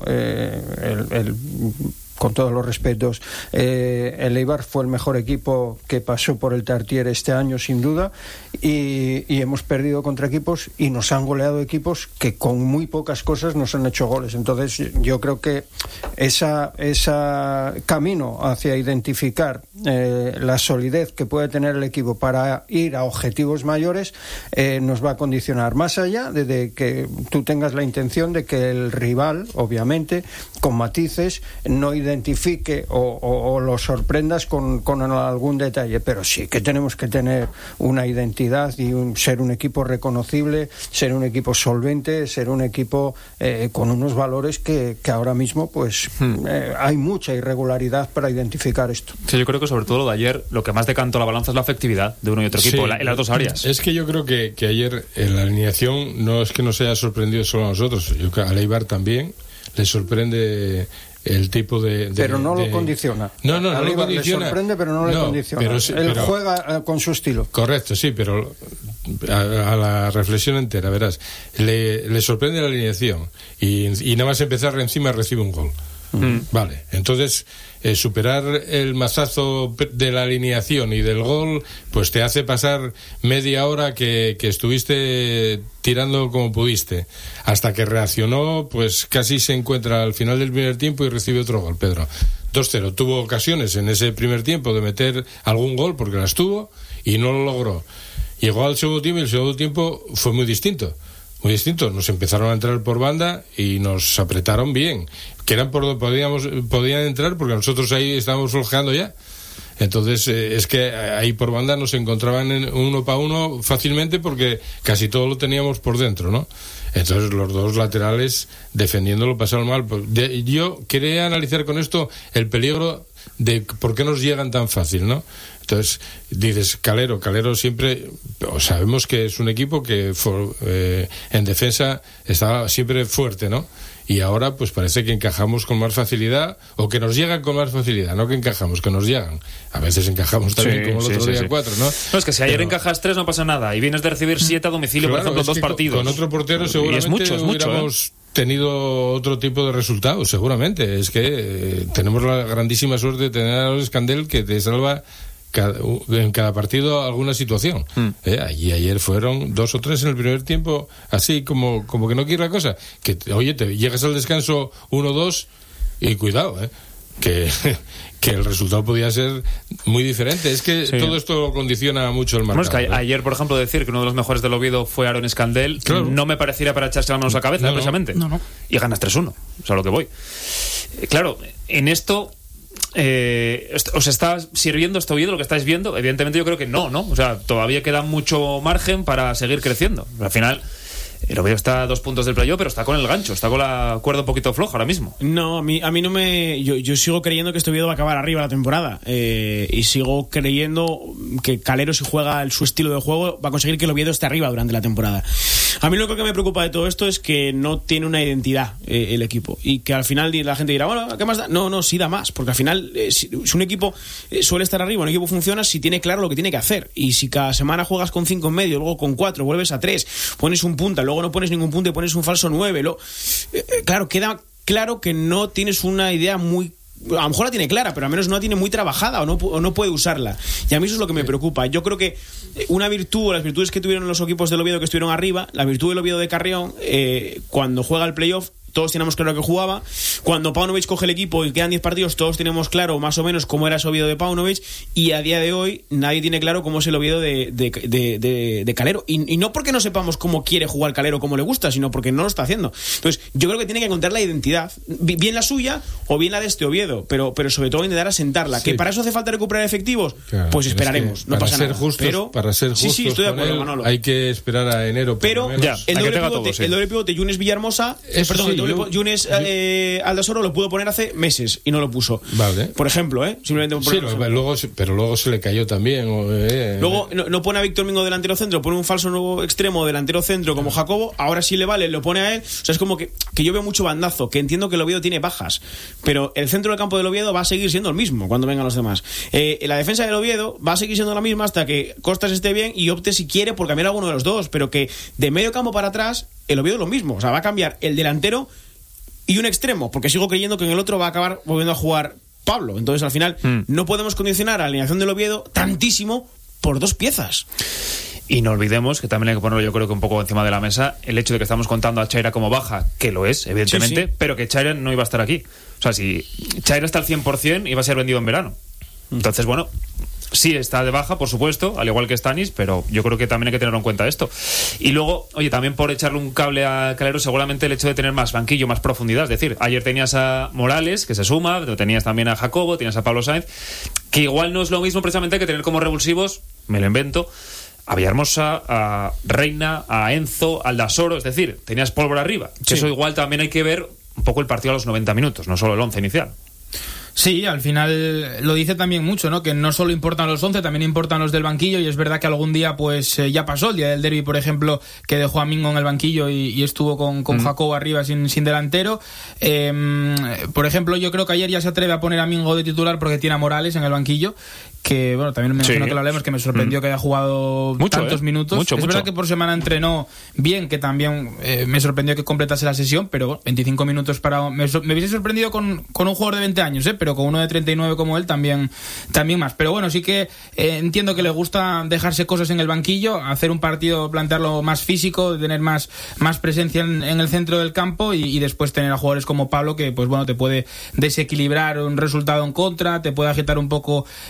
Con todos los respetos, el Eibar fue el mejor equipo que pasó por el Tartiere este año sin duda y hemos perdido contra equipos y nos han goleado equipos que con muy pocas cosas nos han hecho goles. Entonces yo creo que esa camino hacia identificar la solidez que puede tener el equipo para ir a objetivos mayores nos va a condicionar, más allá de que tú tengas la intención de que el rival, obviamente, con matices, no identifique o lo sorprendas con algún detalle, pero sí que tenemos que tener una identidad y ser un equipo reconocible, ser un equipo solvente, ser un equipo con unos valores que ahora mismo pues hay mucha irregularidad para identificar esto. Sí, yo creo que sobre todo lo de ayer, lo que más decantó la balanza es la efectividad de uno y otro equipo, en las dos áreas. Es que yo creo que ayer en la alineación no es que nos haya sorprendido solo a nosotros, yo creo que a Eibar también le sorprende el tipo de pero no lo condiciona. No lo condiciona. Le sorprende, pero no le condiciona. Él juega con su estilo. Correcto, sí, pero a la reflexión entera, verás, le sorprende la alineación y nada más empezar encima recibe un gol. Vale, entonces superar el mazazo de la alineación y del gol pues te hace pasar media hora que estuviste tirando como pudiste hasta que reaccionó, pues casi se encuentra al final del primer tiempo y recibe otro gol. Pedro 2-0, tuvo ocasiones en ese primer tiempo de meter algún gol porque las tuvo y no lo logró. Llegó al segundo tiempo y el segundo tiempo fue muy distinto, nos empezaron a entrar por banda y nos apretaron bien, que eran por donde podían entrar porque nosotros ahí estábamos flojeando ya. Entonces es que ahí por banda nos encontraban en uno para uno fácilmente porque casi todo lo teníamos por dentro, ¿no? Entonces los dos laterales defendiéndolo pasaron mal. Yo quería analizar con esto el peligro de por qué nos llegan tan fácil, ¿no? Entonces dices, Calero siempre, sabemos que es un equipo que en defensa estaba siempre fuerte, ¿no? Y ahora pues parece que encajamos con más facilidad, o que nos llegan con más facilidad, no que encajamos, que nos llegan. A veces encajamos también, como el otro día 4, ¿no? No, es que si ayer encajas 3 no pasa nada, y vienes de recibir 7 a domicilio, claro, por ejemplo, 2 partidos. Con otro portero seguramente hubiéramos tenido otro tipo de resultados, seguramente. Es que tenemos la grandísima suerte de tener a Escandel, que te salva en cada partido alguna situación. Y ayer fueron 2 o 3 en el primer tiempo, así como que no quiere la cosa, que oye, te llegas al descanso 1-2 y cuidado, que el resultado podía ser muy diferente. Es que todo esto condiciona mucho el marcador. Bueno, es que ayer, por ejemplo, decir que uno de los mejores del Oviedo fue Aaron Escandel, no me pareciera para echarse las manos a la cabeza, precisamente. No. Y ganas 3-1, o sea, lo que voy. Claro, en esto ¿os está sirviendo este Oviedo lo que estáis viendo? Evidentemente yo creo que no. O sea, todavía queda mucho margen para seguir creciendo. Al final el Oviedo está a 2 puntos del playoff, pero está con el gancho, está con la cuerda un poquito floja ahora mismo. No, a mí no me... Yo sigo creyendo que este Oviedo va a acabar arriba la temporada, y sigo creyendo que Calero, si juega su estilo de juego, va a conseguir que el Oviedo esté arriba durante la temporada. A mí lo que me preocupa de todo esto es que no tiene una identidad el equipo, y que al final la gente dirá, bueno, ¿qué más da? No, sí da más, porque al final si un equipo suele estar arriba, un equipo funciona si tiene claro lo que tiene que hacer, y si cada semana juegas con 5 en medio, luego con 4, vuelves a 3, pones un punta, luego no pones ningún punto y pones un falso 9, claro, queda claro que no tienes una idea muy... A lo mejor la tiene clara, pero al menos no la tiene muy trabajada, o no puede usarla. Y a mí eso es lo que me preocupa. Yo creo que una virtud, o las virtudes que tuvieron los equipos del Oviedo que estuvieron arriba, la virtud del Oviedo de Carrión, cuando juega el playoff, todos teníamos claro que jugaba. Cuando Paunovic coge el equipo y quedan 10 partidos, todos tenemos claro más o menos cómo era ese Oviedo de Paunovic, y a día de hoy nadie tiene claro cómo es el Oviedo de Calero, y no porque no sepamos cómo quiere jugar Calero, cómo le gusta, sino porque no lo está haciendo. Entonces yo creo que tiene que encontrar la identidad, bien la suya o bien la de este Oviedo, pero sobre todo intentar asentarla. Que para eso hace falta recuperar efectivos, claro, pues esperaremos, es que no pasa nada. Para ser justos, sí, estoy de acuerdo, Manolo. Hay que esperar a enero, pero el doble pivote Yunes Villarmosa, Yunes Aldasoro lo pudo poner hace meses y no lo puso. Vale. Por ejemplo, simplemente por pero luego se le cayó también. Luego no pone a Víctor Mingo delantero centro, pone un falso nuevo extremo delantero centro como Jacobo, ahora sí le vale, lo pone a él. O sea, es como que yo veo mucho bandazo, que entiendo que el Oviedo tiene bajas, pero el centro del campo del Oviedo va a seguir siendo el mismo cuando vengan los demás. La defensa del Oviedo va a seguir siendo la misma hasta que Costas esté bien y opte, si quiere, por cambiar alguno de los dos, pero que de medio campo para atrás el Oviedo es lo mismo. O sea, va a cambiar el delantero y un extremo, porque sigo creyendo que en el otro va a acabar volviendo a jugar Pablo. Entonces al final no podemos condicionar a la alineación del Oviedo tantísimo por 2 piezas. Y no olvidemos que también hay que ponerlo, yo creo que un poco encima de la mesa, el hecho de que estamos contando a Chaira como baja, que lo es, evidentemente, pero que Chaira no iba a estar aquí. O sea, si Chaira está al 100%, iba a ser vendido en verano. Entonces, bueno, sí está de baja, por supuesto, al igual que Stanis, pero yo creo que también hay que tener en cuenta esto. Y luego, oye, también por echarle un cable a Calero, seguramente el hecho de tener más banquillo, más profundidad. Es decir, ayer tenías a Morales, que se suma, tenías también a Jacobo, tenías a Pablo Sainz, que igual no es lo mismo precisamente que tener como revulsivos, me lo invento, a Villahermosa, a Reina, a Enzo, al Dasoro. Es decir, tenías pólvora arriba, que eso igual también hay que ver un poco el partido a los 90 minutos, no solo el 11 inicial. Sí, al final lo dice también mucho, ¿no? Que no solo importan los 11, también importan los del banquillo, y es verdad que algún día pues ya pasó, el día del derbi, por ejemplo, que dejó a Mingo en el banquillo y estuvo con Jacobo arriba sin delantero. Por ejemplo, yo creo que ayer ya se atreve a poner a Mingo de titular porque tiene a Morales en el banquillo, que bueno, también me imagino que lo hablemos, que me sorprendió que haya jugado tantos minutos. Es verdad que por semana entrenó bien, que también me sorprendió que completase la sesión, pero bueno, 25 minutos para... Me hubiese sorprendido con un jugador de 20 años, pero con uno de 39 como él también más. Pero bueno, sí que entiendo que le gusta dejarse cosas en el banquillo, hacer un partido, plantearlo más físico, tener más presencia en el centro del campo, y después tener a jugadores como Pablo, que pues bueno, te puede desequilibrar un resultado en contra, te puede agitar un poco el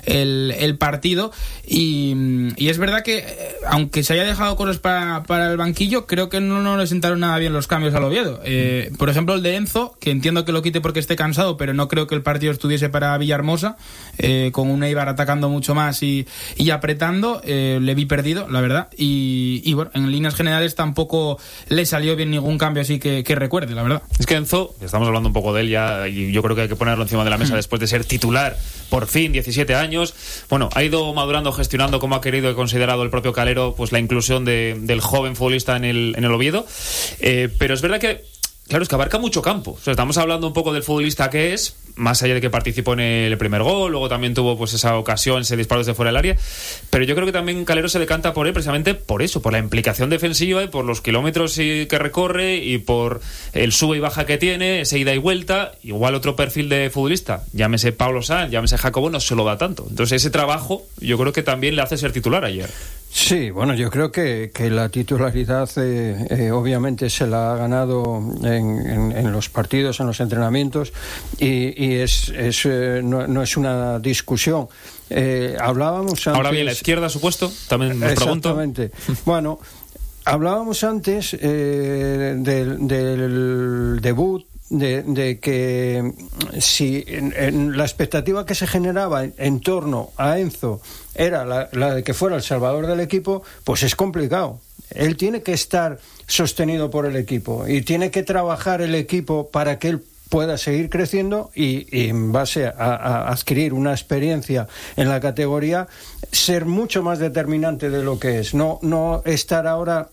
el partido y es verdad que aunque se haya dejado cosas para el banquillo, creo que no le sentaron nada bien los cambios al Oviedo. Por ejemplo, el de Enzo, que entiendo que lo quite porque esté cansado, pero no creo que el partido estuviese para Villahermosa, con un Eibar atacando mucho más y apretando. Le vi perdido, la verdad, y bueno, en líneas generales tampoco le salió bien ningún cambio así que recuerde, la verdad. Es que Enzo, estamos hablando un poco de él ya, y yo creo que hay que ponerlo encima de la mesa después de ser titular, por fin, 17 años. Bueno, ha ido madurando, gestionando como ha querido y considerado el propio Calero, pues la inclusión del joven futbolista en el Oviedo. Pero es verdad que, claro, es que abarca mucho campo. O sea, estamos hablando un poco del futbolista que es, más allá de que participó en el primer gol, luego también tuvo pues esa ocasión, ese disparo desde fuera del área, pero yo creo que también Calero se decanta por él precisamente por eso, por la implicación defensiva y por los kilómetros que recorre y por el sube y baja que tiene, esa ida y vuelta. Igual otro perfil de futbolista, llámese Pablo Sanz, llámese Jacobo, no se lo da tanto. Entonces ese trabajo yo creo que también le hace ser titular ayer. Sí, bueno, yo creo que la titularidad obviamente se la ha ganado en los partidos, en los entrenamientos, y no es una discusión. Hablábamos antes... Ahora bien, la izquierda, supuesto, también nos pregunto. Exactamente. Bueno, hablábamos antes del debut, de que si en la expectativa que se generaba en torno a Enzo era la de que fuera el salvador del equipo, pues es complicado. Él tiene que estar sostenido por el equipo y tiene que trabajar el equipo para que él pueda seguir creciendo y en base a adquirir una experiencia en la categoría, ser mucho más determinante de lo que es. No estar ahora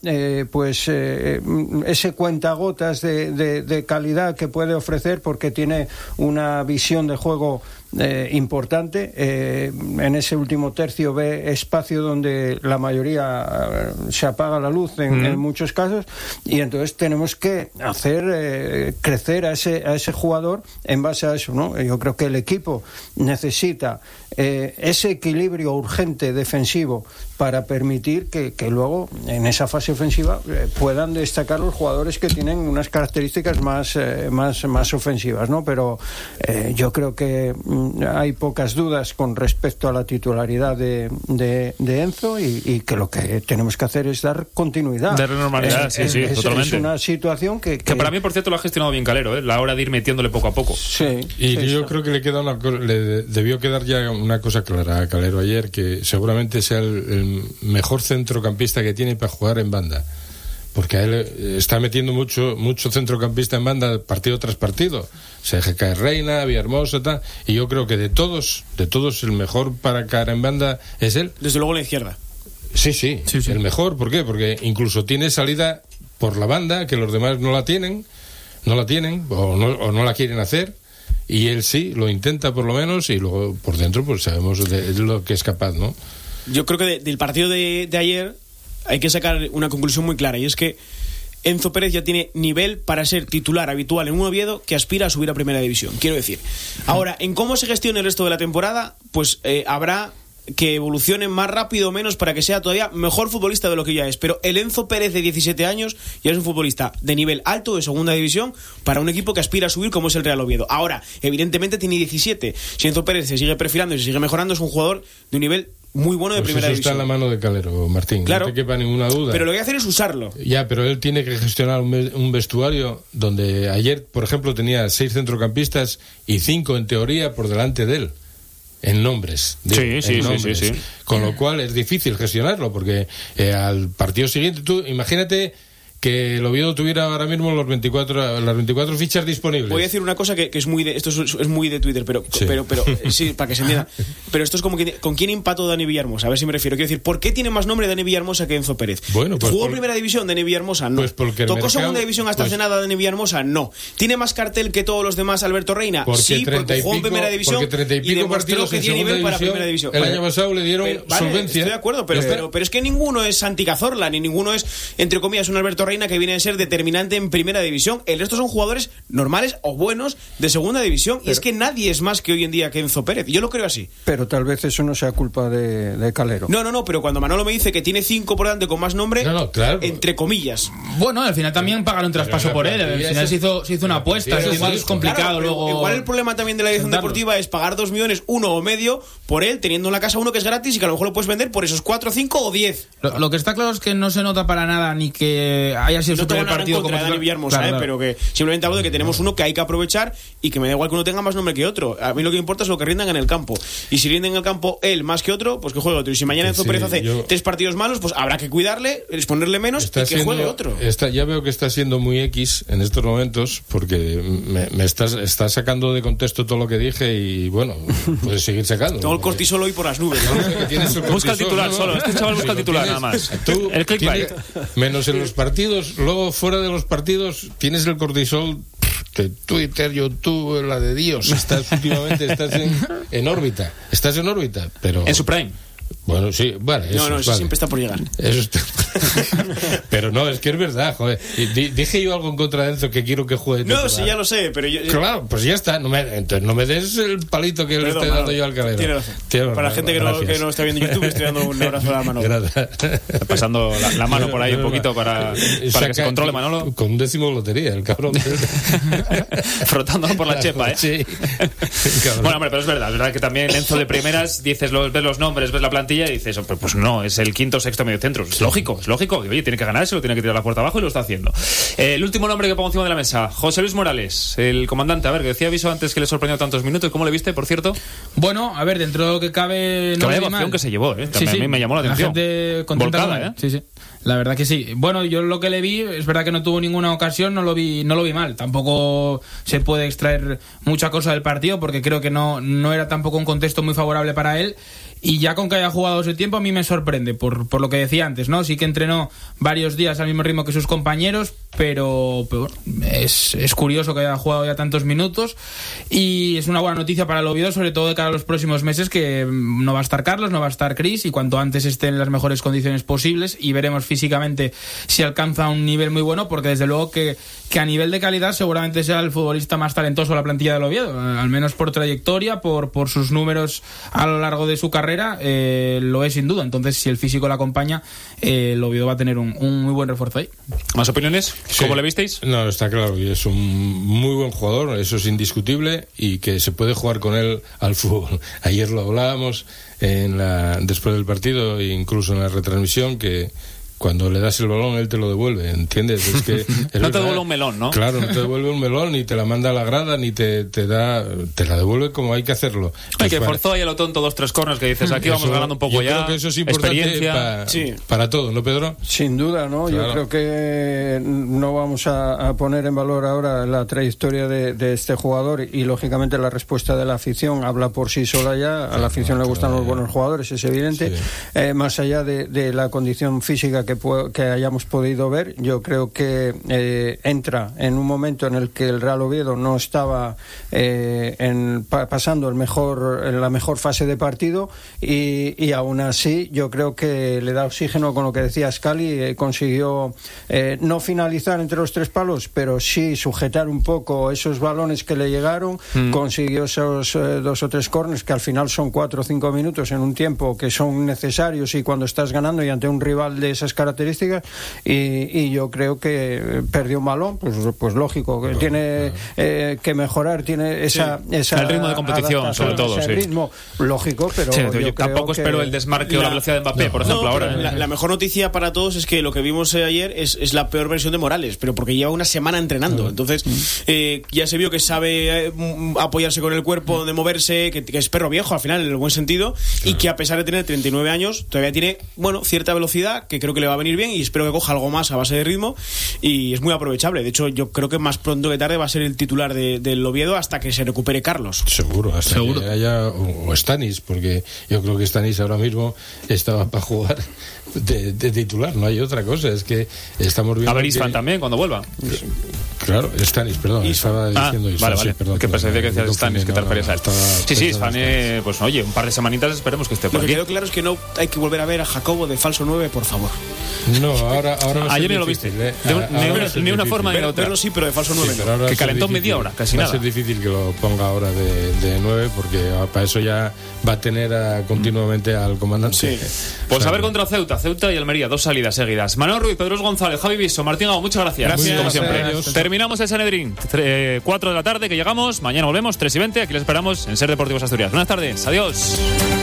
ese cuentagotas de calidad que puede ofrecer, porque tiene una visión de juego importante. En ese último tercio ve espacio donde la mayoría se apaga la luz en muchos casos, y entonces tenemos que hacer crecer a ese jugador en base a eso, ¿no? Yo creo que el equipo necesita ese equilibrio urgente defensivo para permitir que luego en esa fase ofensiva puedan destacar los jugadores que tienen unas características más ofensivas, ¿no? Pero yo creo que hay pocas dudas con respecto a la titularidad de Enzo, y que lo que tenemos que hacer es dar continuidad. Dar normalidad, sí, totalmente. Es una situación que para mí, por cierto, lo ha gestionado bien Calero, la hora de ir metiéndole poco a poco. Sí. Y yo creo que le queda le debió quedar ya una cosa clara a Calero ayer, que seguramente sea el mejor centrocampista que tiene para jugar en banda, porque a él está metiendo mucho centrocampista en banda partido tras partido. Se deja caer Reina, Villahermosa, tal, y yo creo que de todos el mejor para caer en banda es él. Desde luego la izquierda. Sí, el mejor. ¿Por qué? Porque incluso tiene salida por la banda que los demás no la tienen o no la quieren hacer, y él sí lo intenta por lo menos, y luego por dentro pues sabemos de lo que es capaz, ¿no? Yo creo que del partido de ayer hay que sacar una conclusión muy clara, y es que Enzo Pérez ya tiene nivel para ser titular habitual en un Oviedo que aspira a subir a Primera División. Quiero decir, ahora, en cómo se gestione el resto de la temporada, pues habrá que evolucione más rápido o menos para que sea todavía mejor futbolista de lo que ya es. Pero el Enzo Pérez de 17 años ya es un futbolista de nivel alto de segunda división para un equipo que aspira a subir como es el Real Oviedo. Ahora, evidentemente tiene 17. Si Enzo Pérez se sigue perfilando y se sigue mejorando, es un jugador de un nivel muy bueno de pues Primera División. Eso está en la mano de Calero, Martín, claro, no te quepa ninguna duda. Pero lo que hay que hacer es usarlo. Ya, pero él tiene que gestionar un vestuario donde ayer, por ejemplo, tenía 6 centrocampistas y 5 en teoría por delante de él. En nombres. Sí. Con lo cual es difícil gestionarlo, porque al partido siguiente, tú imagínate que el Oviedo tuviera ahora mismo las 24 fichas disponibles. Voy a decir una cosa que es muy de, esto es muy de Twitter, pero sí, para que se entienda. Pero esto es como que, ¿con quién empató Dani Villahermosa? A ver si me refiero. Quiero decir, ¿por qué tiene más nombre Dani Villahermosa que Enzo Pérez? Bueno, pues ¿Jugó Primera División Dani Villahermosa? No. Pues porque ¿Tocó Segunda División hasta hace nada Dani Villahermosa? No. ¿Tiene más cartel que todos los demás Alberto Reina? Sí, porque jugó en Primera División. Porque 30 y pico partidos que tiene nivel para Primera División. El año pasado le dieron solvencia. Estoy de acuerdo, pero es que ninguno es Santi Cazorla, ni ninguno es, entre comillas, un Alberto Reina Reina, que viene a ser determinante en primera división. El resto son jugadores normales o buenos de segunda división. Y es que nadie es más que hoy en día que Enzo Pérez. Yo lo creo así. Pero tal vez eso no sea culpa de Calero. No, pero cuando Manolo me dice que tiene 5 por delante con más nombre, claro, entre comillas. Bueno, al final también pagaron un traspaso por él. Al final se hizo una apuesta. Igual es complicado luego. Igual el problema también de la dirección deportiva es pagar 2 millones, 1 o medio, por él, teniendo en la casa uno que es gratis y que a lo mejor lo puedes vender por esos 4, 5 o 10. Lo que está claro es que no se nota para nada ni que haya sido su primer partido como Dani Villarmosa, claro. Pero que simplemente hablo de que tenemos uno que hay que aprovechar y que me da igual que uno tenga más nombre que otro. A mí lo que me importa es lo que rindan en el campo. Y si rinden en el campo él más que otro, pues que juegue otro. Y si mañana Enzo Pérez hace 3 partidos malos, pues habrá que cuidarle, exponerle menos y que juegue otro. Ya veo que está siendo muy X en estos momentos, porque me estás sacando de contexto todo lo que dije y bueno, puedes seguir sacando. Tengo el cortisol hoy por las nubes. Busca el titular solo. Este chaval busca el titular nada más. Tú el clickbait. Menos en los partidos, luego fuera de los partidos tienes el cortisol de Twitter, YouTube, la de Dios. Últimamente estás en órbita. Estás en órbita, pero en su prime. Bueno, sí, vale. Eso siempre está por llegar. Pero no, es que es verdad, joder. Dije yo algo en contra de Enzo que quiero que juegue. No, sí, ya lo sé, pero yo... Claro, pues ya está. Entonces no me des el palito que le estoy dando yo al Calero. Tiene razón. Para la gente que no está viendo YouTube, estoy dando un abrazo a la mano. Pasando la mano por ahí un poquito para que se controle Manolo. Con un décimo de lotería, el cabrón. Frotándolo por la chepa, ¿eh? Sí. Bueno, hombre, pero es verdad que también Enzo de primeras, ves los nombres, ves la plantilla y dices, pues no, es el quinto o sexto medio centro. Es lógico. Oye, tiene que ganarse, lo tiene que tirar la puerta abajo y lo está haciendo. El último nombre que pongo encima de la mesa, José Luis Morales, el comandante. A ver, que decía Aviso antes que le sorprendió tantos minutos. ¿Cómo le viste, por cierto? Bueno, a ver, dentro de lo que cabe... No, vaya emoción que se llevó, ¿eh? También a mí me llamó la atención. La gente contenta. Volcada, ¿eh? Sí. La verdad que sí. Bueno, yo lo que le vi, es verdad que no tuvo ninguna ocasión, no lo vi mal. Tampoco se puede extraer mucha cosa del partido porque creo que no era tampoco un contexto muy favorable para él. Y ya con que haya jugado ese tiempo a mí me sorprende por lo que decía antes, ¿no? Sí que entrenó varios días al mismo ritmo que sus compañeros, pero bueno, es curioso que haya jugado ya tantos minutos y es una buena noticia para el Oviedo, sobre todo de cara a los próximos meses, que no va a estar Carlos, no va a estar Cris, y cuanto antes esté en las mejores condiciones posibles y veremos físicamente si alcanza un nivel muy bueno, porque desde luego que a nivel de calidad seguramente sea el futbolista más talentoso de la plantilla del Oviedo, al menos por trayectoria, por sus números a lo largo de su carrera. Lo es sin duda. Entonces, si el físico le acompaña, el Oviedo va a tener un muy buen refuerzo ahí. ¿Más opiniones? Sí. ¿Cómo le visteis? No, está claro que es un muy buen jugador, eso es indiscutible, y que se puede jugar con él al fútbol. Ayer lo hablábamos después del partido, incluso en la retransmisión, que cuando le das el balón él te lo devuelve, ¿entiendes? Es que no te devuelve un melón, ¿no? Claro, no te devuelve un melón, ni te la manda a la grada, ni te la devuelve como hay que hacerlo. Hay que forzó ahí a lo tonto 2-3 corners que dices, aquí vamos ganando un poco ya. Yo creo que eso es importante para todo, ¿no, Pedro? Sin duda, ¿no? Claro. Yo creo que no vamos a poner en valor ahora la trayectoria de este jugador y lógicamente la respuesta de la afición habla por sí sola ya. A la afición le gustan los buenos jugadores, es evidente. Sí. Más allá de la condición física que hayamos podido ver, yo creo que entra en un momento en el que el Real Oviedo no estaba pasando en la mejor fase de partido y aún así yo creo que le da oxígeno con lo que decía Scali, consiguió no finalizar entre los 3 palos, pero sí sujetar un poco esos balones que le llegaron, consiguió esos 2 o 3 corners que al final son 4 o 5 minutos en un tiempo que son necesarios y cuando estás ganando y ante un rival de esas características, y yo creo que perdió un balón, pues lógico, que tiene que mejorar, tiene esa el ritmo de competición, sobre todo, ese ritmo lógico, pero yo tampoco espero el desmarque o la velocidad de Mbappé, por ejemplo, ahora. La mejor noticia para todos es que lo que vimos ayer es la peor versión de Morales, pero porque lleva una semana entrenando, entonces ya se vio que sabe apoyarse con el cuerpo, de moverse, que es perro viejo al final, en el buen sentido, y que a pesar de tener 39 años, todavía tiene, cierta velocidad, que creo que le va a venir bien y espero que coja algo más a base de ritmo, y es muy aprovechable. De hecho, yo creo que más pronto que tarde va a ser el titular del Oviedo hasta que se recupere Carlos. Seguro, hasta que haya o Stanis, porque yo creo que Stanis ahora mismo estaba para jugar de titular, no hay otra cosa, es que estamos viendo... A ver Isfan también cuando vuelva. Claro, Stanis, perdón, estaba diciendo Isfan. Vale, sí, perdón, que pensé que decías Stanis, que te referías a él. Sí, Isfan, pues oye, un par de semanitas esperemos que esté por Lo que aquí. quedó claro es que no hay que volver a ver a Jacobo de falso 9, por favor. No, ahora ayer ni lo viste. Ni una forma ni la otra. Pero sí, pero de falso 9. Que calentó media hora, casi nada. Va a ser difícil que lo ponga ahora de 9, porque para eso ya va a tener continuamente al comandante. Sí. Pues a ver contra Ceuta y Almería, 2 salidas seguidas. Manuel Ruiz, Pedro González, Javi Viso, Martín Gago, muchas gracias. Gracias. Como siempre. Gracias. Terminamos el Sanedrín, 4 de la tarde que llegamos, mañana volvemos, 3:20, aquí les esperamos en Ser Deportivos Asturias. Buenas tardes, adiós.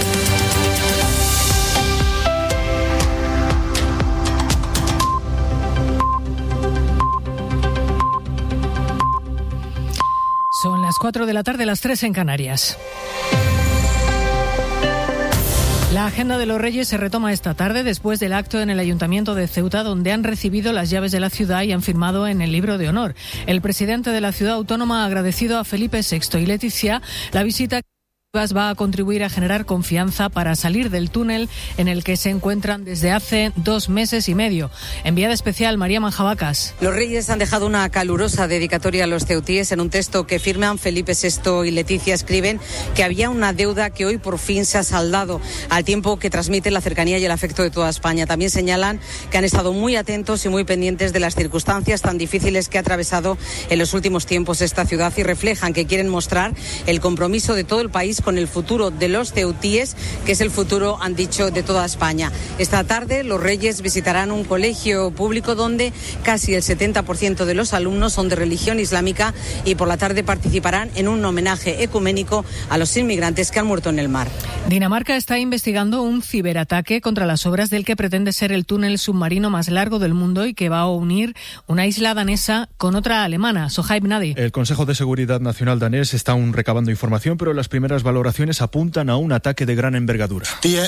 Son las 4 de la tarde, las 3 en Canarias. La agenda de los Reyes se retoma esta tarde después del acto en el Ayuntamiento de Ceuta, donde han recibido las llaves de la ciudad y han firmado en el libro de honor. El presidente de la ciudad autónoma ha agradecido a Felipe VI y Leticia la visita. Va a contribuir a generar confianza para salir del túnel en el que se encuentran desde hace 2 meses y medio. Enviada especial María Manjabacas. Los Reyes han dejado una calurosa dedicatoria a los ceutíes. En un texto que firman Felipe VI y Leticia escriben que había una deuda que hoy por fin se ha saldado, al tiempo que transmite la cercanía y el afecto de toda España. También señalan que han estado muy atentos y muy pendientes de las circunstancias tan difíciles que ha atravesado en los últimos tiempos esta ciudad y reflejan que quieren mostrar el compromiso de todo el país con el futuro de los ceutíes, que es el futuro, han dicho, de toda España. Esta tarde los Reyes visitarán un colegio público donde casi el 70% de los alumnos son de religión islámica y por la tarde participarán en un homenaje ecuménico a los inmigrantes que han muerto en el mar. Dinamarca está investigando un ciberataque contra las obras del que pretende ser el túnel submarino más largo del mundo y que va a unir una isla danesa con otra alemana. Sohaib Nadi. El Consejo de Seguridad Nacional danés está aún recabando información, pero las primeras valoraciones apuntan a un ataque de gran envergadura.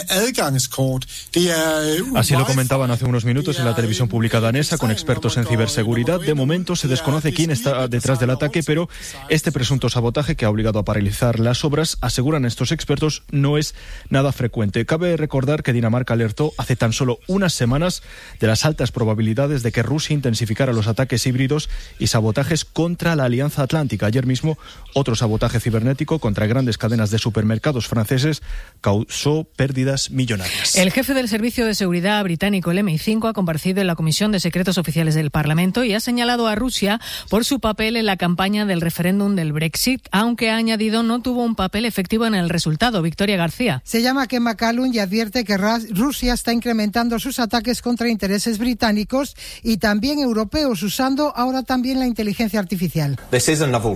Así lo comentaban hace unos minutos en la televisión pública danesa con expertos en ciberseguridad. De momento se desconoce quién está detrás del ataque, pero este presunto sabotaje que ha obligado a paralizar las obras, aseguran estos expertos, no es nada frecuente. Cabe recordar que Dinamarca alertó hace tan solo unas semanas de las altas probabilidades de que Rusia intensificara los ataques híbridos y sabotajes contra la Alianza Atlántica. Ayer mismo, otro sabotaje cibernético contra grandes cadenas de supermercados franceses causó pérdidas millonarias. El jefe del Servicio de Seguridad británico, el MI5, ha comparecido en la Comisión de Secretos Oficiales del Parlamento y ha señalado a Rusia por su papel en la campaña del referéndum del Brexit, aunque ha añadido no tuvo un papel efectivo en el resultado. Victoria García. Se llama Ken McCallum y advierte que Rusia está incrementando sus ataques contra intereses británicos y también europeos, usando ahora también la inteligencia artificial. Dice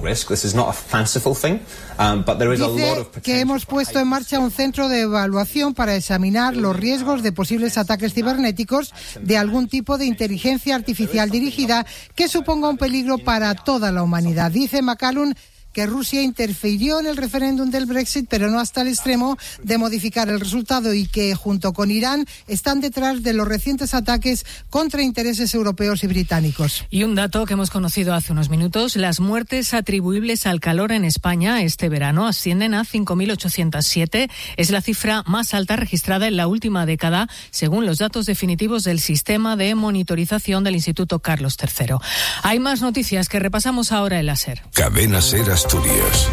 que hemos puesto en marcha un centro de evaluación para examinar los riesgos de posibles ataques cibernéticos de algún tipo de inteligencia artificial dirigida que suponga un peligro para toda la humanidad. Dice McCallum que Rusia interfirió en el referéndum del Brexit, pero no hasta el extremo de modificar el resultado, y que junto con Irán están detrás de los recientes ataques contra intereses europeos y británicos. Y un dato que hemos conocido hace unos minutos: las muertes atribuibles al calor en España este verano ascienden a 5.807. Es la cifra más alta registrada en la última década, según los datos definitivos del sistema de monitorización del Instituto Carlos III. Hay más noticias que repasamos ahora en la SER. Cadena SER Asturias.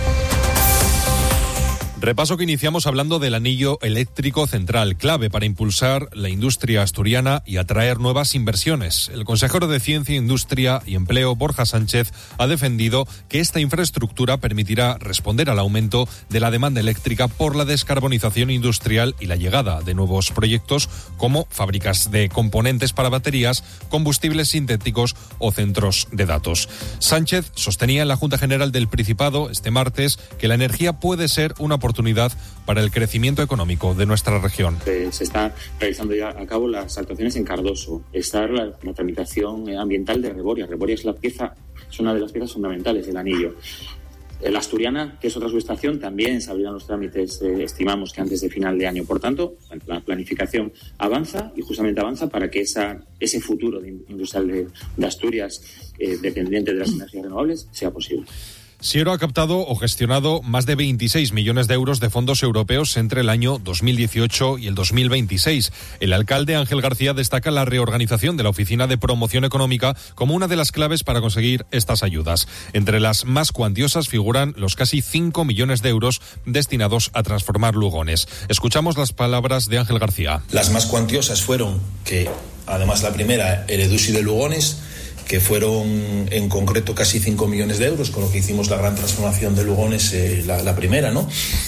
Repaso que iniciamos hablando del anillo eléctrico central, clave para impulsar la industria asturiana y atraer nuevas inversiones. El consejero de Ciencia, Industria y Empleo, Borja Sánchez, ha defendido que esta infraestructura permitirá responder al aumento de la demanda eléctrica por la descarbonización industrial y la llegada de nuevos proyectos como fábricas de componentes para baterías, combustibles sintéticos o centros de datos. Sánchez sostenía en la Junta General del Principado este martes que la energía puede ser una oportunidad para el crecimiento económico de nuestra región. Se está realizando ya a cabo las actuaciones en Cardoso. Está la tramitación ambiental de Reboria. Reboria es una de las piezas fundamentales del anillo. La Asturiana, que es otra subestación, también se abrirán los trámites, estimamos que antes de final de año. Por tanto, la planificación avanza y justamente avanza para que ese futuro industrial de Asturias, dependiente de las energías renovables, sea posible. Siero ha captado o gestionado más de 26 millones de euros de fondos europeos entre el año 2018 y el 2026. El alcalde Ángel García destaca la reorganización de la Oficina de Promoción Económica como una de las claves para conseguir estas ayudas. Entre las más cuantiosas figuran los casi 5 millones de euros destinados a transformar Lugones. Escuchamos las palabras de Ángel García. Las más cuantiosas fueron que, además la primera, el EDUSI de Lugones, que fueron en concreto casi 5 millones de euros, con lo que hicimos la gran transformación de Lugones, la primera, ¿no?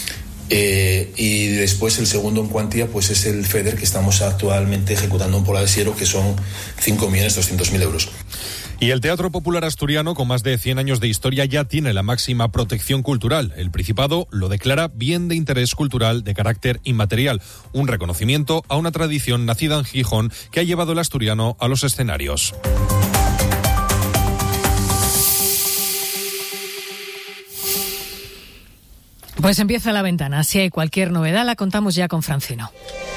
Y después el segundo en cuantía pues es el FEDER, que estamos actualmente ejecutando en Pola de Siero, que son 5.200.000 euros. Y el Teatro Popular Asturiano, con más de 100 años de historia, ya tiene la máxima protección cultural. El Principado lo declara bien de interés cultural de carácter inmaterial, un reconocimiento a una tradición nacida en Gijón que ha llevado el asturiano a los escenarios. Pues empieza La Ventana. Si hay cualquier novedad, la contamos ya con Francino.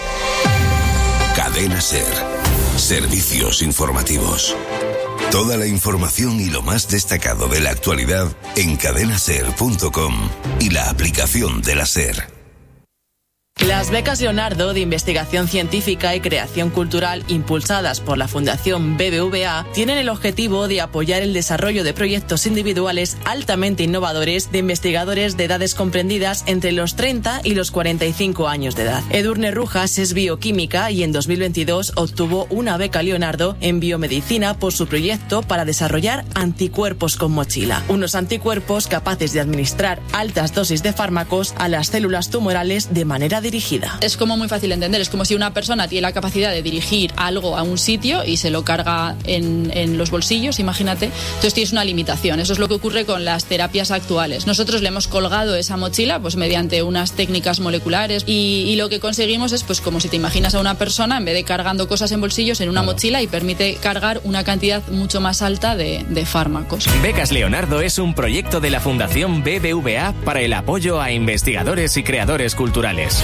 Cadena SER. Servicios informativos. Toda la información y lo más destacado de la actualidad en cadenaser.com y la aplicación de la SER. Las becas Leonardo de investigación científica y creación cultural impulsadas por la Fundación BBVA tienen el objetivo de apoyar el desarrollo de proyectos individuales altamente innovadores de investigadores de edades comprendidas entre los 30 y los 45 años de edad. Edurne Rujas es bioquímica y en 2022 obtuvo una beca Leonardo en biomedicina por su proyecto para desarrollar anticuerpos con mochila, unos anticuerpos capaces de administrar altas dosis de fármacos a las células tumorales de manera dirigida. Es como muy fácil de entender, es como si una persona tiene la capacidad de dirigir algo a un sitio y se lo carga en los bolsillos, imagínate. Entonces tienes una limitación. Eso es lo que ocurre con las terapias actuales. Nosotros le hemos colgado esa mochila pues mediante unas técnicas moleculares y lo que conseguimos es pues como si te imaginas a una persona, en vez de cargando cosas en bolsillos, en una mochila, y permite cargar una cantidad mucho más alta de fármacos. Becas Leonardo es un proyecto de la Fundación BBVA para el apoyo a investigadores y creadores culturales.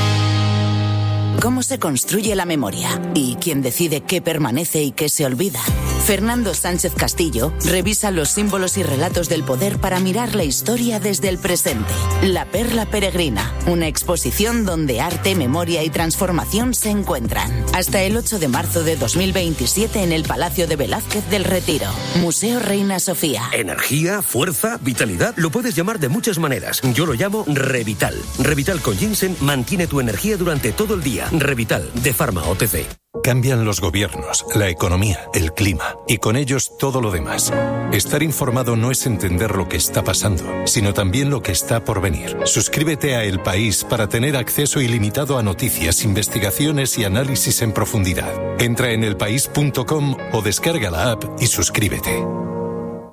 ¿Cómo se construye la memoria? ¿Y quién decide qué permanece y qué se olvida? Fernando Sánchez Castillo revisa los símbolos y relatos del poder para mirar la historia desde el presente. La Perla Peregrina, una exposición donde arte, memoria y transformación se encuentran. Hasta el 8 de marzo de 2027 en el Palacio de Velázquez del Retiro. Museo Reina Sofía. Energía, fuerza, vitalidad, lo puedes llamar de muchas maneras. Yo lo llamo Revital. Revital con ginseng mantiene tu energía durante todo el día. Revital, de Pharma OTC. Cambian los gobiernos, la economía, el clima y con ellos todo lo demás. Estar informado no es entender lo que está pasando, sino también lo que está por venir. Suscríbete a El País para tener acceso ilimitado a noticias, investigaciones y análisis en profundidad. Entra en elpaís.com o descarga la app y suscríbete.